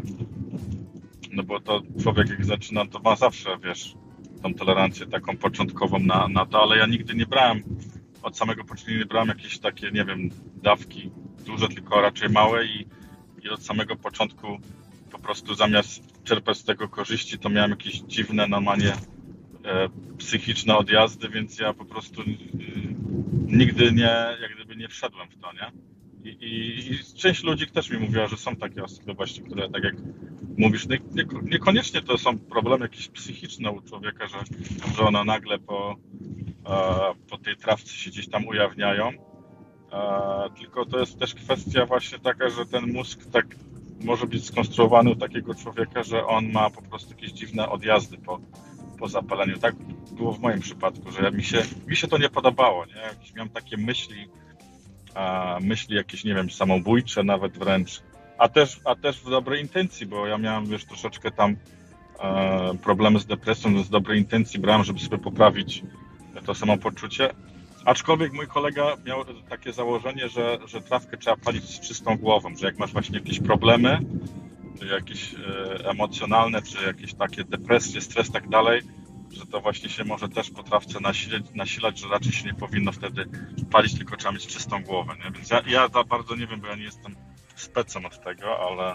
no bo to człowiek jak zaczyna, to ma zawsze, wiesz, tą tolerancję taką początkową na, na to, ale ja nigdy nie brałem, od samego początku nie brałem jakieś takie, nie wiem, dawki duże, tylko raczej małe i, i od samego początku po prostu zamiast czerpać z tego korzyści, to miałem jakieś dziwne, normalnie e, psychiczne odjazdy, więc ja po prostu e, nigdy nie, jak gdyby nie wszedłem w to, nie? I, i, I część ludzi też mi mówiła, że są takie osoby właśnie, które tak jak mówisz, nie, nie, niekoniecznie to są problemy jakieś psychiczne u człowieka, że, że one nagle po, e, po tej trawce się gdzieś tam ujawniają, e, tylko to jest też kwestia właśnie taka, że ten mózg tak może być skonstruowany u takiego człowieka, że on ma po prostu jakieś dziwne odjazdy po, po zapaleniu. Tak było w moim przypadku, że mi się, mi się to nie podobało, nie? Jakieś miałem takie myśli, a myśli jakieś, nie wiem, samobójcze nawet wręcz, a też, a też w dobrej intencji, bo ja miałem, wiesz, troszeczkę tam e, problemy z depresją, więc z dobrej intencji brałem, żeby sobie poprawić to samopoczucie. Aczkolwiek mój kolega miał takie założenie, że, że trawkę trzeba palić z czystą głową, że jak masz właśnie jakieś problemy, czy jakieś e, emocjonalne, czy jakieś takie depresje, stres, tak dalej, że to właśnie się może też po trawce nasilać, nasilać, że raczej się nie powinno wtedy palić, tylko trzeba mieć czystą głowę, nie? Więc ja, ja za bardzo nie wiem, bo ja nie jestem specem od tego, ale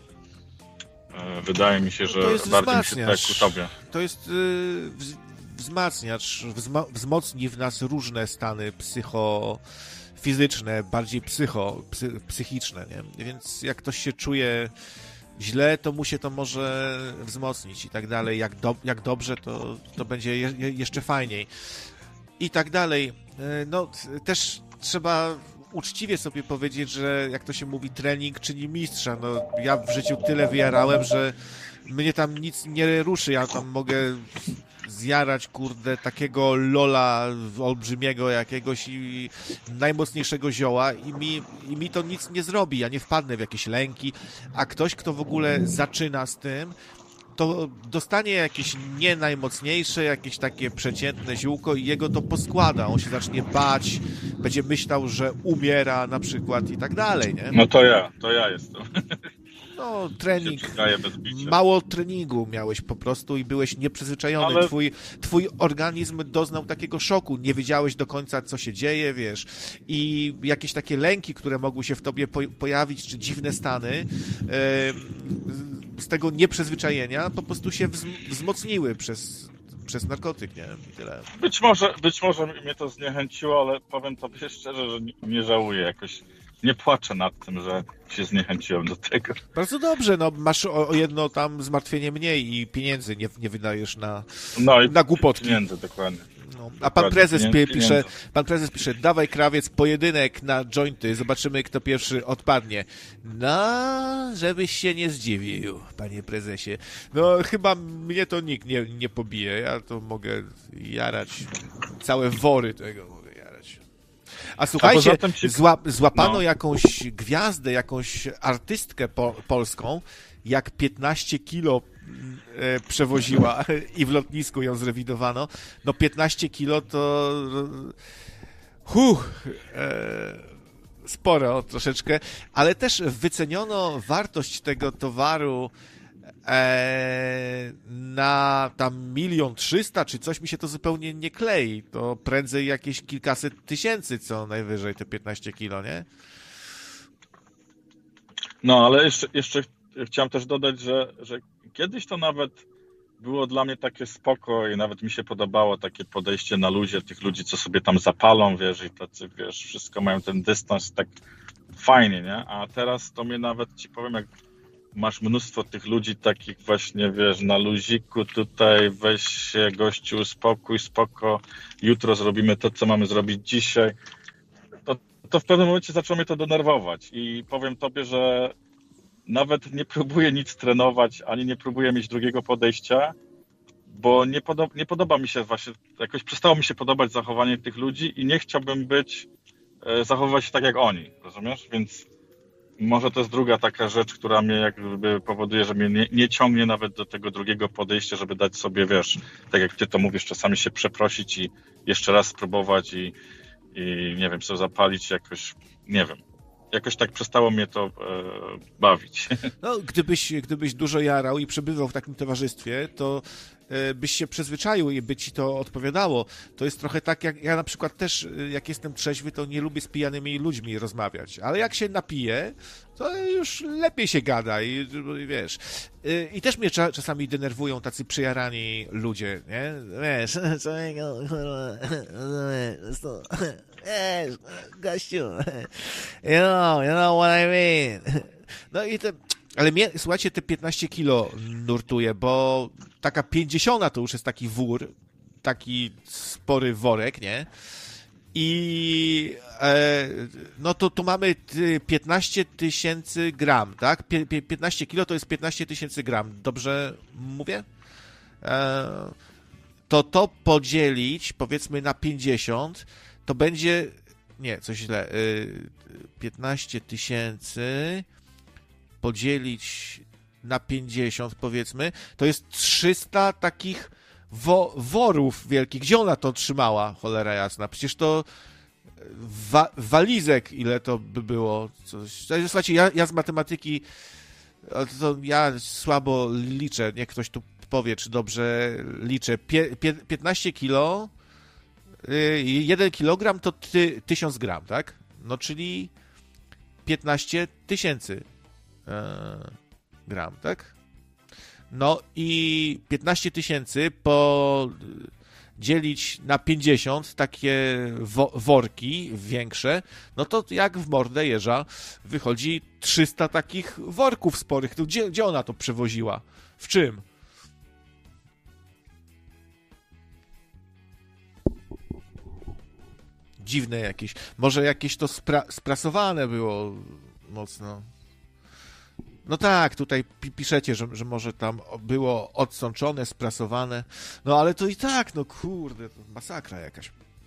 e, wydaje mi się, że bardziej mi się tak jak u tobie. To jest yy, wzmacniacz, wzma, wzmocni w nas różne stany psychofizyczne, bardziej psycho, psy, psychiczne, nie? Więc jak ktoś się czuje źle, to mu się to może wzmocnić i tak dalej. Jak, do, jak dobrze, to, to będzie je, jeszcze fajniej. I tak dalej. No, też trzeba uczciwie sobie powiedzieć, że jak to się mówi, trening czyni mistrza. No, ja w życiu tyle wyjarałem, że mnie tam nic nie ruszy. Ja tam mogę zjarać, kurde, takiego lola olbrzymiego jakiegoś i najmocniejszego zioła i mi, i mi to nic nie zrobi. Ja nie wpadnę w jakieś lęki, a ktoś, kto w ogóle zaczyna z tym, to dostanie jakieś nie najmocniejsze, jakieś takie przeciętne ziółko i jego to poskłada. On się zacznie bać, będzie myślał, że umiera na przykład i tak dalej, nie? No to ja, to ja jestem. No, trening, bez bicia. mało treningu miałeś po prostu i byłeś nieprzyzwyczajony. Ale... Twój, twój organizm doznał takiego szoku, nie wiedziałeś do końca, co się dzieje, wiesz, i jakieś takie lęki, które mogły się w tobie po, pojawić, czy dziwne stany, yy, z tego nieprzyzwyczajenia po prostu się wzmocniły przez, przez narkotyk, nie? I tyle. Być może, być może mnie to zniechęciło, ale powiem tobie szczerze, że nie, nie żałuję jakoś. Nie płaczę nad tym, że się zniechęciłem do tego. Bardzo dobrze, no masz o, o jedno tam zmartwienie mniej i pieniędzy nie, nie wydajesz na, no i na głupotki. Pieniędzy, dokładnie. No, a pan prezes pieniędzy, pisze, pan prezes pisze, dawaj krawiec, pojedynek na jointy, zobaczymy kto pierwszy odpadnie. No, żebyś się nie zdziwił, panie prezesie. No chyba mnie to nikt nie, nie pobije, ja to mogę jarać całe wory tego. A słuchajcie, A ci... zła, złapano no. jakąś gwiazdę, jakąś artystkę po, polską, jak piętnaście kilo e, przewoziła i w lotnisku ją zrewidowano. No piętnaście kilo to huh, e, sporo troszeczkę, ale też wyceniono wartość tego towaru E, na tam milion trzysta czy coś, mi się to zupełnie nie klei. To prędzej jakieś kilkaset tysięcy co najwyżej te piętnaście kilo, nie? No, ale jeszcze, jeszcze chciałem też dodać, że, że kiedyś to nawet było dla mnie takie spoko i nawet mi się podobało takie podejście na luzie, tych ludzi, co sobie tam zapalą, wiesz, i tacy, wiesz, wszystko mają ten dystans, tak fajnie, nie? A teraz to mnie nawet, ci powiem, jak masz mnóstwo tych ludzi takich właśnie, wiesz, na luziku tutaj, weź się gościu, spokój, spoko, jutro zrobimy to, co mamy zrobić dzisiaj, to, to w pewnym momencie zaczęło mnie to denerwować i powiem tobie, że nawet nie próbuję nic trenować, ani nie próbuję mieć drugiego podejścia, bo nie, podo- nie podoba mi się właśnie, jakoś przestało mi się podobać zachowanie tych ludzi i nie chciałbym być, e, zachowywać się tak jak oni, rozumiesz? Więc może to jest druga taka rzecz, która mnie jakby powoduje, że mnie nie, nie ciągnie nawet do tego drugiego podejścia, żeby dać sobie, wiesz, tak jak ty to mówisz, czasami się przeprosić i jeszcze raz spróbować i, i nie wiem, sobie zapalić jakoś, nie wiem. Jakoś tak przestało mnie to e, bawić. No, gdybyś, gdybyś dużo jarał i przebywał w takim towarzystwie, to e, byś się przyzwyczaił i by ci to odpowiadało. To jest trochę tak, jak ja na przykład też, jak jestem trzeźwy, to nie lubię z pijanymi ludźmi rozmawiać, ale jak się napiję, to już lepiej się gada i, i wiesz. E, I też mnie cza, czasami denerwują tacy przyjarani ludzie, nie? Wiesz, czego, wiesz, gościu, you know, you know what I mean. No i te, ale mnie, słuchajcie, te piętnaście kilo nurtuje, bo taka pięćdziesiąta to już jest taki wór, taki spory worek, nie? I e, no to tu mamy piętnaście tysięcy gram, tak? piętnaście kilo to jest piętnaście tysięcy gram, dobrze mówię? E, to to podzielić, powiedzmy, na pięćdziesiąt, to będzie, nie, coś źle, piętnaście tysięcy podzielić na pięćdziesiąt, powiedzmy, to jest trzysta takich wo- worów wielkich. Gdzie ona to trzymała, cholera jasna? Przecież to wa- walizek, ile to by było? Coś. Słuchajcie, ja, ja z matematyki, to ja słabo liczę, niech ktoś tu powie, czy dobrze liczę. Pie- pie- piętnaście kilo, jeden kilogram to ty, tysiąc gram, tak? No, czyli piętnaście tysięcy e, gram, tak? No i piętnaście tysięcy podzielić na pięćdziesiąt, takie wo, worki większe, no to jak w mordę jeża wychodzi trzysta takich worków sporych. To gdzie, gdzie ona to przewoziła? W czym? Dziwne jakieś. Może jakieś to spra- sprasowane było mocno. No tak, tutaj pi- piszecie, że, że może tam było odsączone, sprasowane. No ale to i tak, no kurde, to masakra jakaś.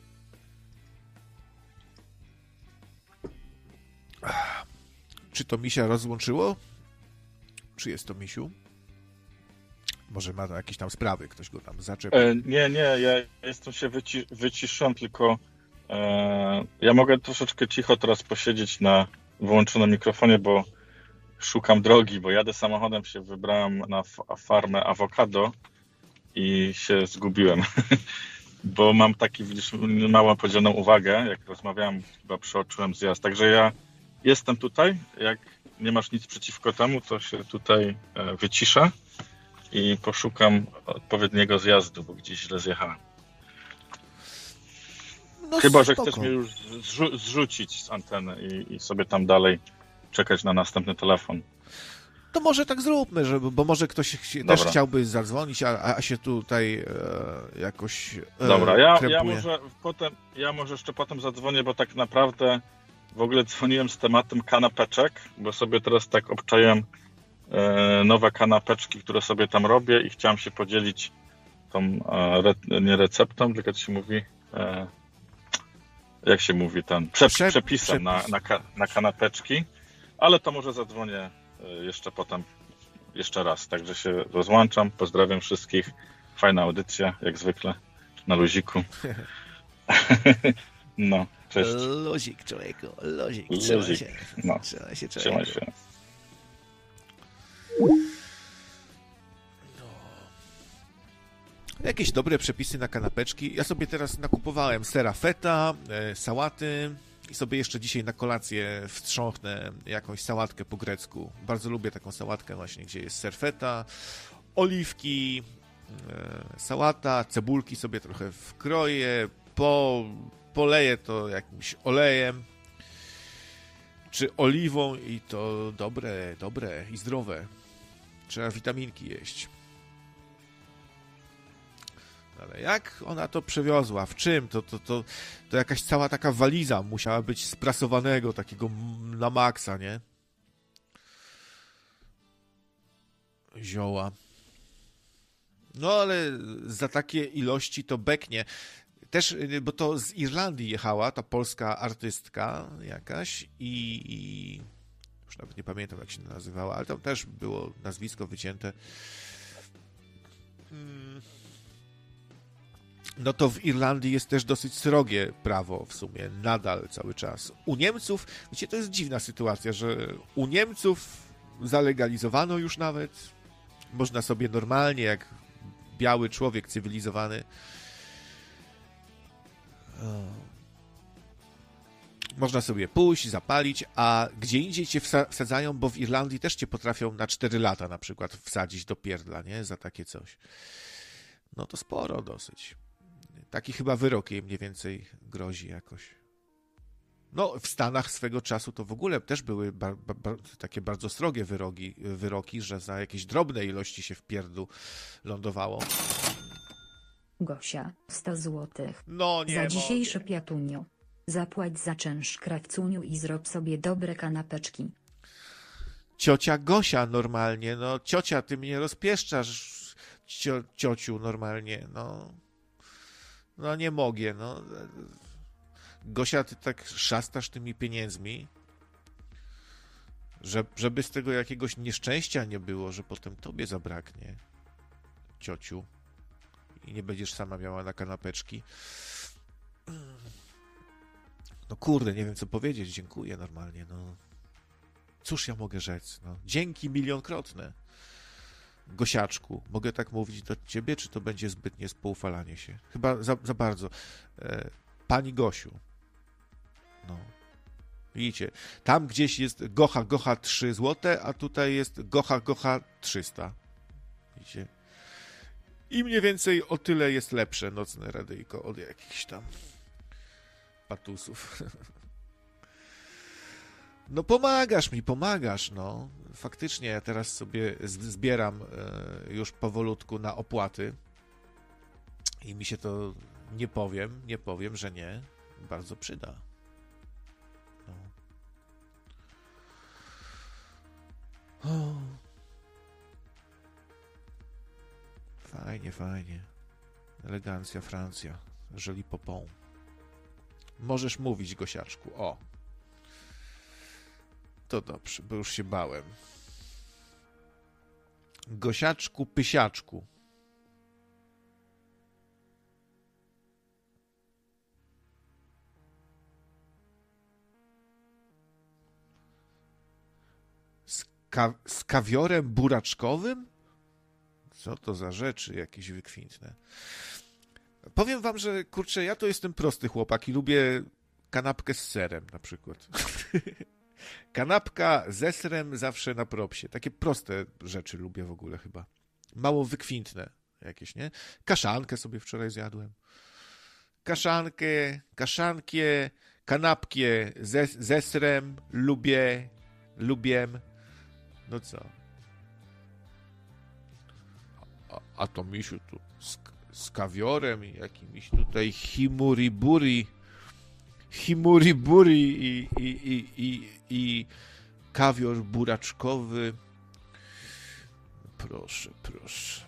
Czy to Misia rozłączyło? Czy jest to Misiu? Może ma jakieś tam sprawy, ktoś go tam zaczepił. E, nie, nie, ja jestem się wyci- wyciszam, tylko e, ja mogę troszeczkę cicho teraz posiedzieć na wyłączonym mikrofonie, bo szukam drogi, bo jadę samochodem, się wybrałem na f- farmę awokado i się zgubiłem, bo mam taki, widzisz, małą podzieloną uwagę, jak rozmawiałem, chyba przeoczyłem zjazd, także ja jestem tutaj, jak nie masz nic przeciwko temu, to się tutaj e, wyciszę i poszukam odpowiedniego zjazdu, bo gdzieś źle zjechałem. No Chyba, spoko. Że chcesz mnie już zrzu- zrzucić z anteny i, i sobie tam dalej czekać na następny telefon. To może tak zróbmy, żeby, bo może ktoś też chciałby zadzwonić, a, a się tutaj e, jakoś e, Dobra, ja, ja, może potem, ja może jeszcze potem zadzwonię, bo tak naprawdę w ogóle dzwoniłem z tematem kanapeczek, bo sobie teraz tak obczaiłem e, nowe kanapeczki, które sobie tam robię i chciałem się podzielić tą, e, re, nie receptą, tylko to się mówi, e, jak się mówi, ten przep, Przep, przepisem przepis. na, na, na kanapeczki, ale to może zadzwonię jeszcze potem, jeszcze raz. Także się rozłączam, pozdrawiam wszystkich. Fajna audycja, jak zwykle, na luziku. No, cześć. Luzik, człowieku, luzik. Trzymaj luzik. się. No. Trzymaj się, Trzymaj się. Jakieś dobre przepisy na kanapeczki. Ja sobie teraz nakupowałem sera feta, e, sałaty i sobie jeszcze dzisiaj na kolację wstrząchnę jakąś sałatkę po grecku. Bardzo lubię taką sałatkę właśnie, gdzie jest ser feta, oliwki, sałata, cebulki sobie trochę wkroję, po, poleję to jakimś olejem czy oliwą i to dobre, dobre i zdrowe. Trzeba witaminki jeść. Ale jak ona to przewiozła? W czym? To, to, to, to jakaś cała taka waliza musiała być sprasowanego, takiego na maksa, nie? Zioła. No ale za takie ilości to beknie. Też, bo to z Irlandii jechała ta polska artystka jakaś i, i już nawet nie pamiętam, jak się nazywała, ale tam też było nazwisko wycięte. No to w Irlandii jest też dosyć srogie prawo w sumie, nadal cały czas. U Niemców, wiecie, to jest dziwna sytuacja, że u Niemców zalegalizowano już nawet, można sobie normalnie, jak biały człowiek cywilizowany, można sobie pójść, zapalić, a gdzie indziej cię wsadzają, bo w Irlandii też cię potrafią na cztery lata na przykład wsadzić do pierdla, nie? Za takie coś. No to sporo dosyć. Taki chyba wyrok jej mniej więcej grozi jakoś. No, w Stanach swego czasu to w ogóle też były bar, bar, bar, takie bardzo srogie wyroki, wyroki, że za jakieś drobne ilości się w pierdlu lądowało. Gosia, sto złotych. No nie Za mogę. dzisiejszy piatunio. Zapłać za czynsz krawcuniu i zrób sobie dobre kanapeczki. Ciocia Gosia normalnie, no ciocia, ty mnie rozpieszczasz, cio, ciociu normalnie, no. No nie mogę, no. Gosia, ty tak szastasz tymi pieniędzmi, że, żeby z tego jakiegoś nieszczęścia nie było, że potem tobie zabraknie, ciociu, i nie będziesz sama miała na kanapeczki. No kurde, nie wiem co powiedzieć, dziękuję normalnie, no. Cóż ja mogę rzec, no. Dzięki milionkrotne. Gosiaczku, mogę tak mówić do ciebie, czy to będzie zbytnie spoufalanie się? Chyba za, za bardzo. E, pani Gosiu. No. Widzicie, tam gdzieś jest Gocha, Gocha trzy złote, a tutaj jest Gocha, Gocha trzysta. Widzicie? I mniej więcej o tyle jest lepsze nocne radyjko od jakichś tam patusów. No pomagasz mi, pomagasz, no. Faktycznie ja teraz sobie zbieram już powolutku na opłaty i mi się to, nie powiem, nie powiem, że nie, bardzo przyda. No. O. Fajnie, fajnie. Elegancja, Francja. Joli popon. Możesz mówić, Gosiaczku. O. To dobrze, bo już się bałem. Gosiaczku, pysiaczku. Z, ka- z kawiorem buraczkowym? Co to za rzeczy jakieś wykwintne. Powiem wam, że kurczę, ja to jestem prosty chłopak i lubię kanapkę z serem na przykład. Kanapka ze serem zawsze na propsie. Takie proste rzeczy lubię w ogóle chyba. Mało wykwintne jakieś, nie? Kaszankę sobie wczoraj zjadłem. Kaszankę, kaszankę, kanapkę ze, ze serem lubię, lubię. No co? A, a to misiu tu z, z kawiorem i jakimiś tutaj himuriburi himuriburi i, i, i, i, i kawior buraczkowy. Proszę, proszę.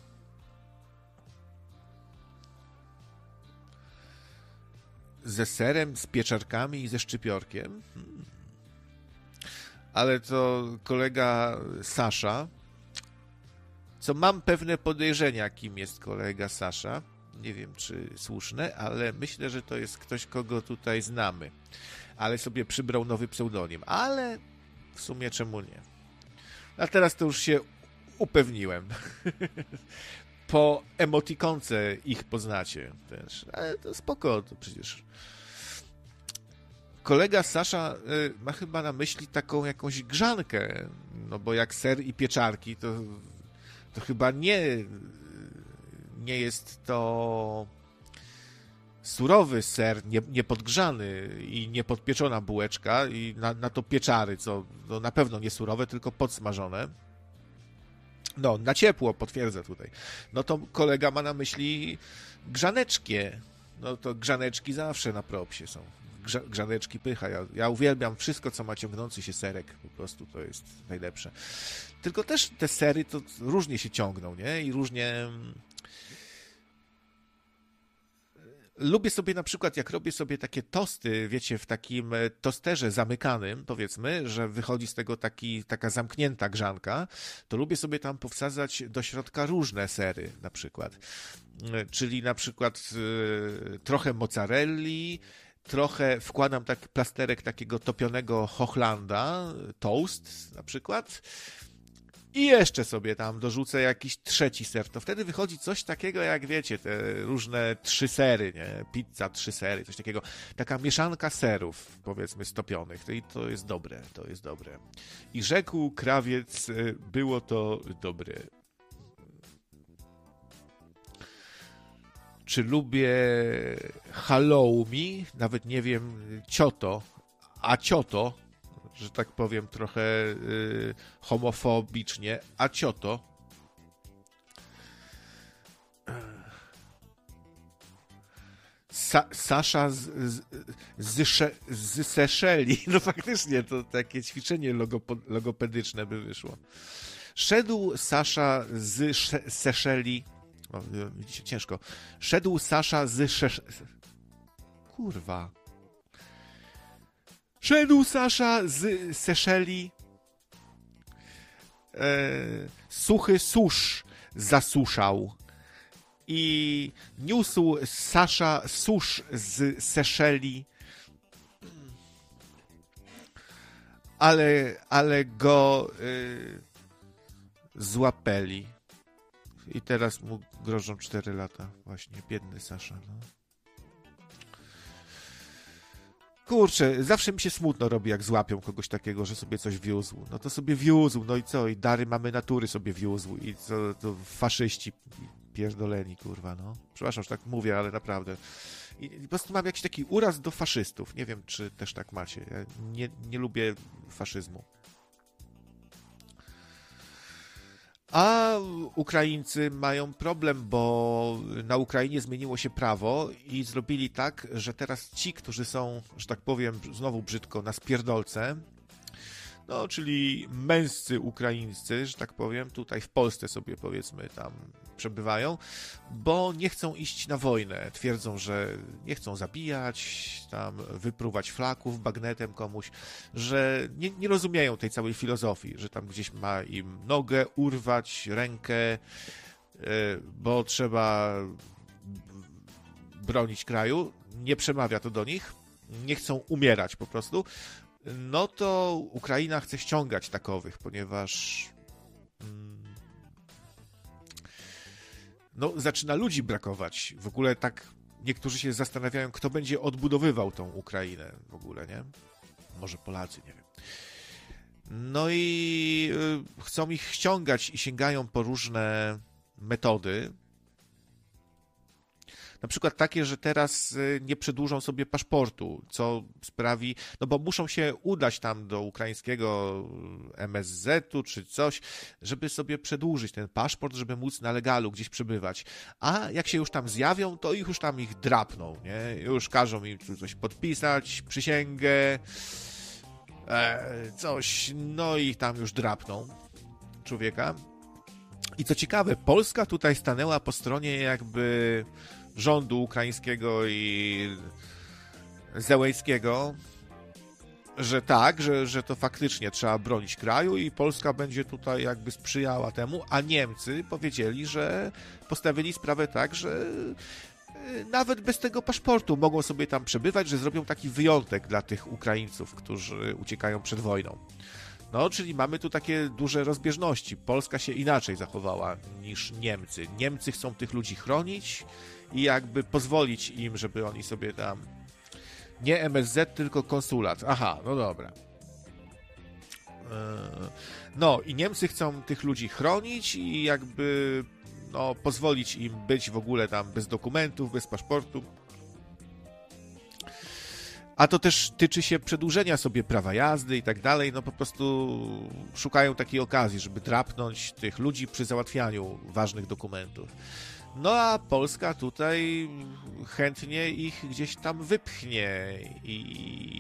Ze serem, z pieczarkami i ze szczypiorkiem. Hmm. Ale to kolega Sasza, co mam pewne podejrzenia, kim jest kolega Sasza. Nie wiem, czy słuszne, ale myślę, że to jest ktoś, kogo tutaj znamy. Ale sobie przybrał nowy pseudonim. Ale w sumie czemu nie? A teraz to już się upewniłem. Po emotikonce ich poznacie też. Ale to spoko, to przecież... Kolega Sasza y, ma chyba na myśli taką jakąś grzankę. No bo jak ser i pieczarki, to, to chyba nie... nie jest to surowy ser, nie, niepodgrzany i niepodpieczona bułeczka i na, na to pieczary, co no na pewno nie surowe, tylko podsmażone. No, na ciepło, potwierdzę tutaj. No to kolega ma na myśli grzaneczkie. No to grzaneczki zawsze na propsie są. Grza, grzaneczki pycha. Ja, ja uwielbiam wszystko, co ma ciągnący się serek. Po prostu to jest najlepsze. Tylko też te sery to różnie się ciągną, nie? I różnie... Lubię sobie na przykład, jak robię sobie takie tosty, wiecie, w takim tosterze zamykanym, powiedzmy, że wychodzi z tego taki, taka zamknięta grzanka, to lubię sobie tam powsadzać do środka różne sery na przykład. Czyli na przykład y, trochę mozzarelli, trochę wkładam taki plasterek takiego topionego Hochlanda, toast na przykład, i jeszcze sobie tam dorzucę jakiś trzeci ser. To wtedy wychodzi coś takiego, jak wiecie, te różne trzy sery, nie? Pizza, trzy sery, coś takiego. Taka mieszanka serów, powiedzmy, stopionych. I to jest dobre, to jest dobre. I rzekł krawiec, było to dobre. Czy lubię halloumi? Nawet nie wiem, cioto, a cioto, że tak powiem trochę y, homofobicznie, a cioto. Sa, Sasza z, z, z, z Seszeli. No faktycznie to takie ćwiczenie logopo, logopedyczne by wyszło. Szedł Sasza z Seszeli. O, widzicie, ciężko. Szedł Sasza z Szesz... Kurwa. Szedł Sasza z Seszeli, e, suchy susz zasuszał i niósł Sasza susz z Seszeli, ale, ale go y, złapeli i teraz mu grożą cztery lata. Właśnie, biedny Sasza, no. Kurczę, zawsze mi się smutno robi, jak złapią kogoś takiego, że sobie coś wiózł. No to sobie wiózł, no i co? I dary mamy natury sobie wiózł. I co? To faszyści pierdoleni, kurwa, no. Przepraszam, że tak mówię, ale naprawdę. I po prostu mam jakiś taki uraz do faszystów. Nie wiem, czy też tak macie. Ja nie, nie lubię faszyzmu. A Ukraińcy mają problem, bo na Ukrainie zmieniło się prawo i zrobili tak, że teraz ci, którzy są, że tak powiem, znowu brzydko, na spierdolce, no, czyli męscy Ukraińscy, że tak powiem, tutaj w Polsce sobie, powiedzmy, tam przebywają, bo nie chcą iść na wojnę. Twierdzą, że nie chcą zabijać, tam wypruwać flaków bagnetem komuś, że nie, nie rozumieją tej całej filozofii, że tam gdzieś ma im nogę urwać, rękę, bo trzeba bronić kraju. Nie przemawia to do nich. Nie chcą umierać po prostu. No to Ukraina chce ściągać takowych, ponieważ no, zaczyna ludzi brakować. W ogóle tak niektórzy się zastanawiają, kto będzie odbudowywał tą Ukrainę w ogóle, nie? Może Polacy, nie wiem. No i y, chcą ich ściągać i sięgają po różne metody. Na przykład takie, że teraz nie przedłużą sobie paszportu, co sprawi, no bo muszą się udać tam do ukraińskiego M S Z-u czy coś, żeby sobie przedłużyć ten paszport, żeby móc na legalu gdzieś przebywać. A jak się już tam zjawią, to ich już tam ich drapną, nie? Już każą im tu coś podpisać, przysięgę, e, coś, no i tam już drapną człowieka. I co ciekawe, Polska tutaj stanęła po stronie jakby rządu ukraińskiego i Zełenskiego, że tak, że, że to faktycznie trzeba bronić kraju i Polska będzie tutaj jakby sprzyjała temu, a Niemcy powiedzieli, że postawili sprawę tak, że nawet bez tego paszportu mogą sobie tam przebywać, że zrobią taki wyjątek dla tych Ukraińców, którzy uciekają przed wojną. No, czyli mamy tu takie duże rozbieżności. Polska się inaczej zachowała niż Niemcy. Niemcy chcą tych ludzi chronić i jakby pozwolić im, żeby oni sobie tam... Nie M S Z, tylko konsulat. Aha, no dobra. No i Niemcy chcą tych ludzi chronić i jakby no, pozwolić im być w ogóle tam bez dokumentów, bez paszportu. A to też tyczy się przedłużenia sobie prawa jazdy i tak dalej, no po prostu szukają takiej okazji, żeby drapnąć tych ludzi przy załatwianiu ważnych dokumentów. No a Polska tutaj chętnie ich gdzieś tam wypchnie i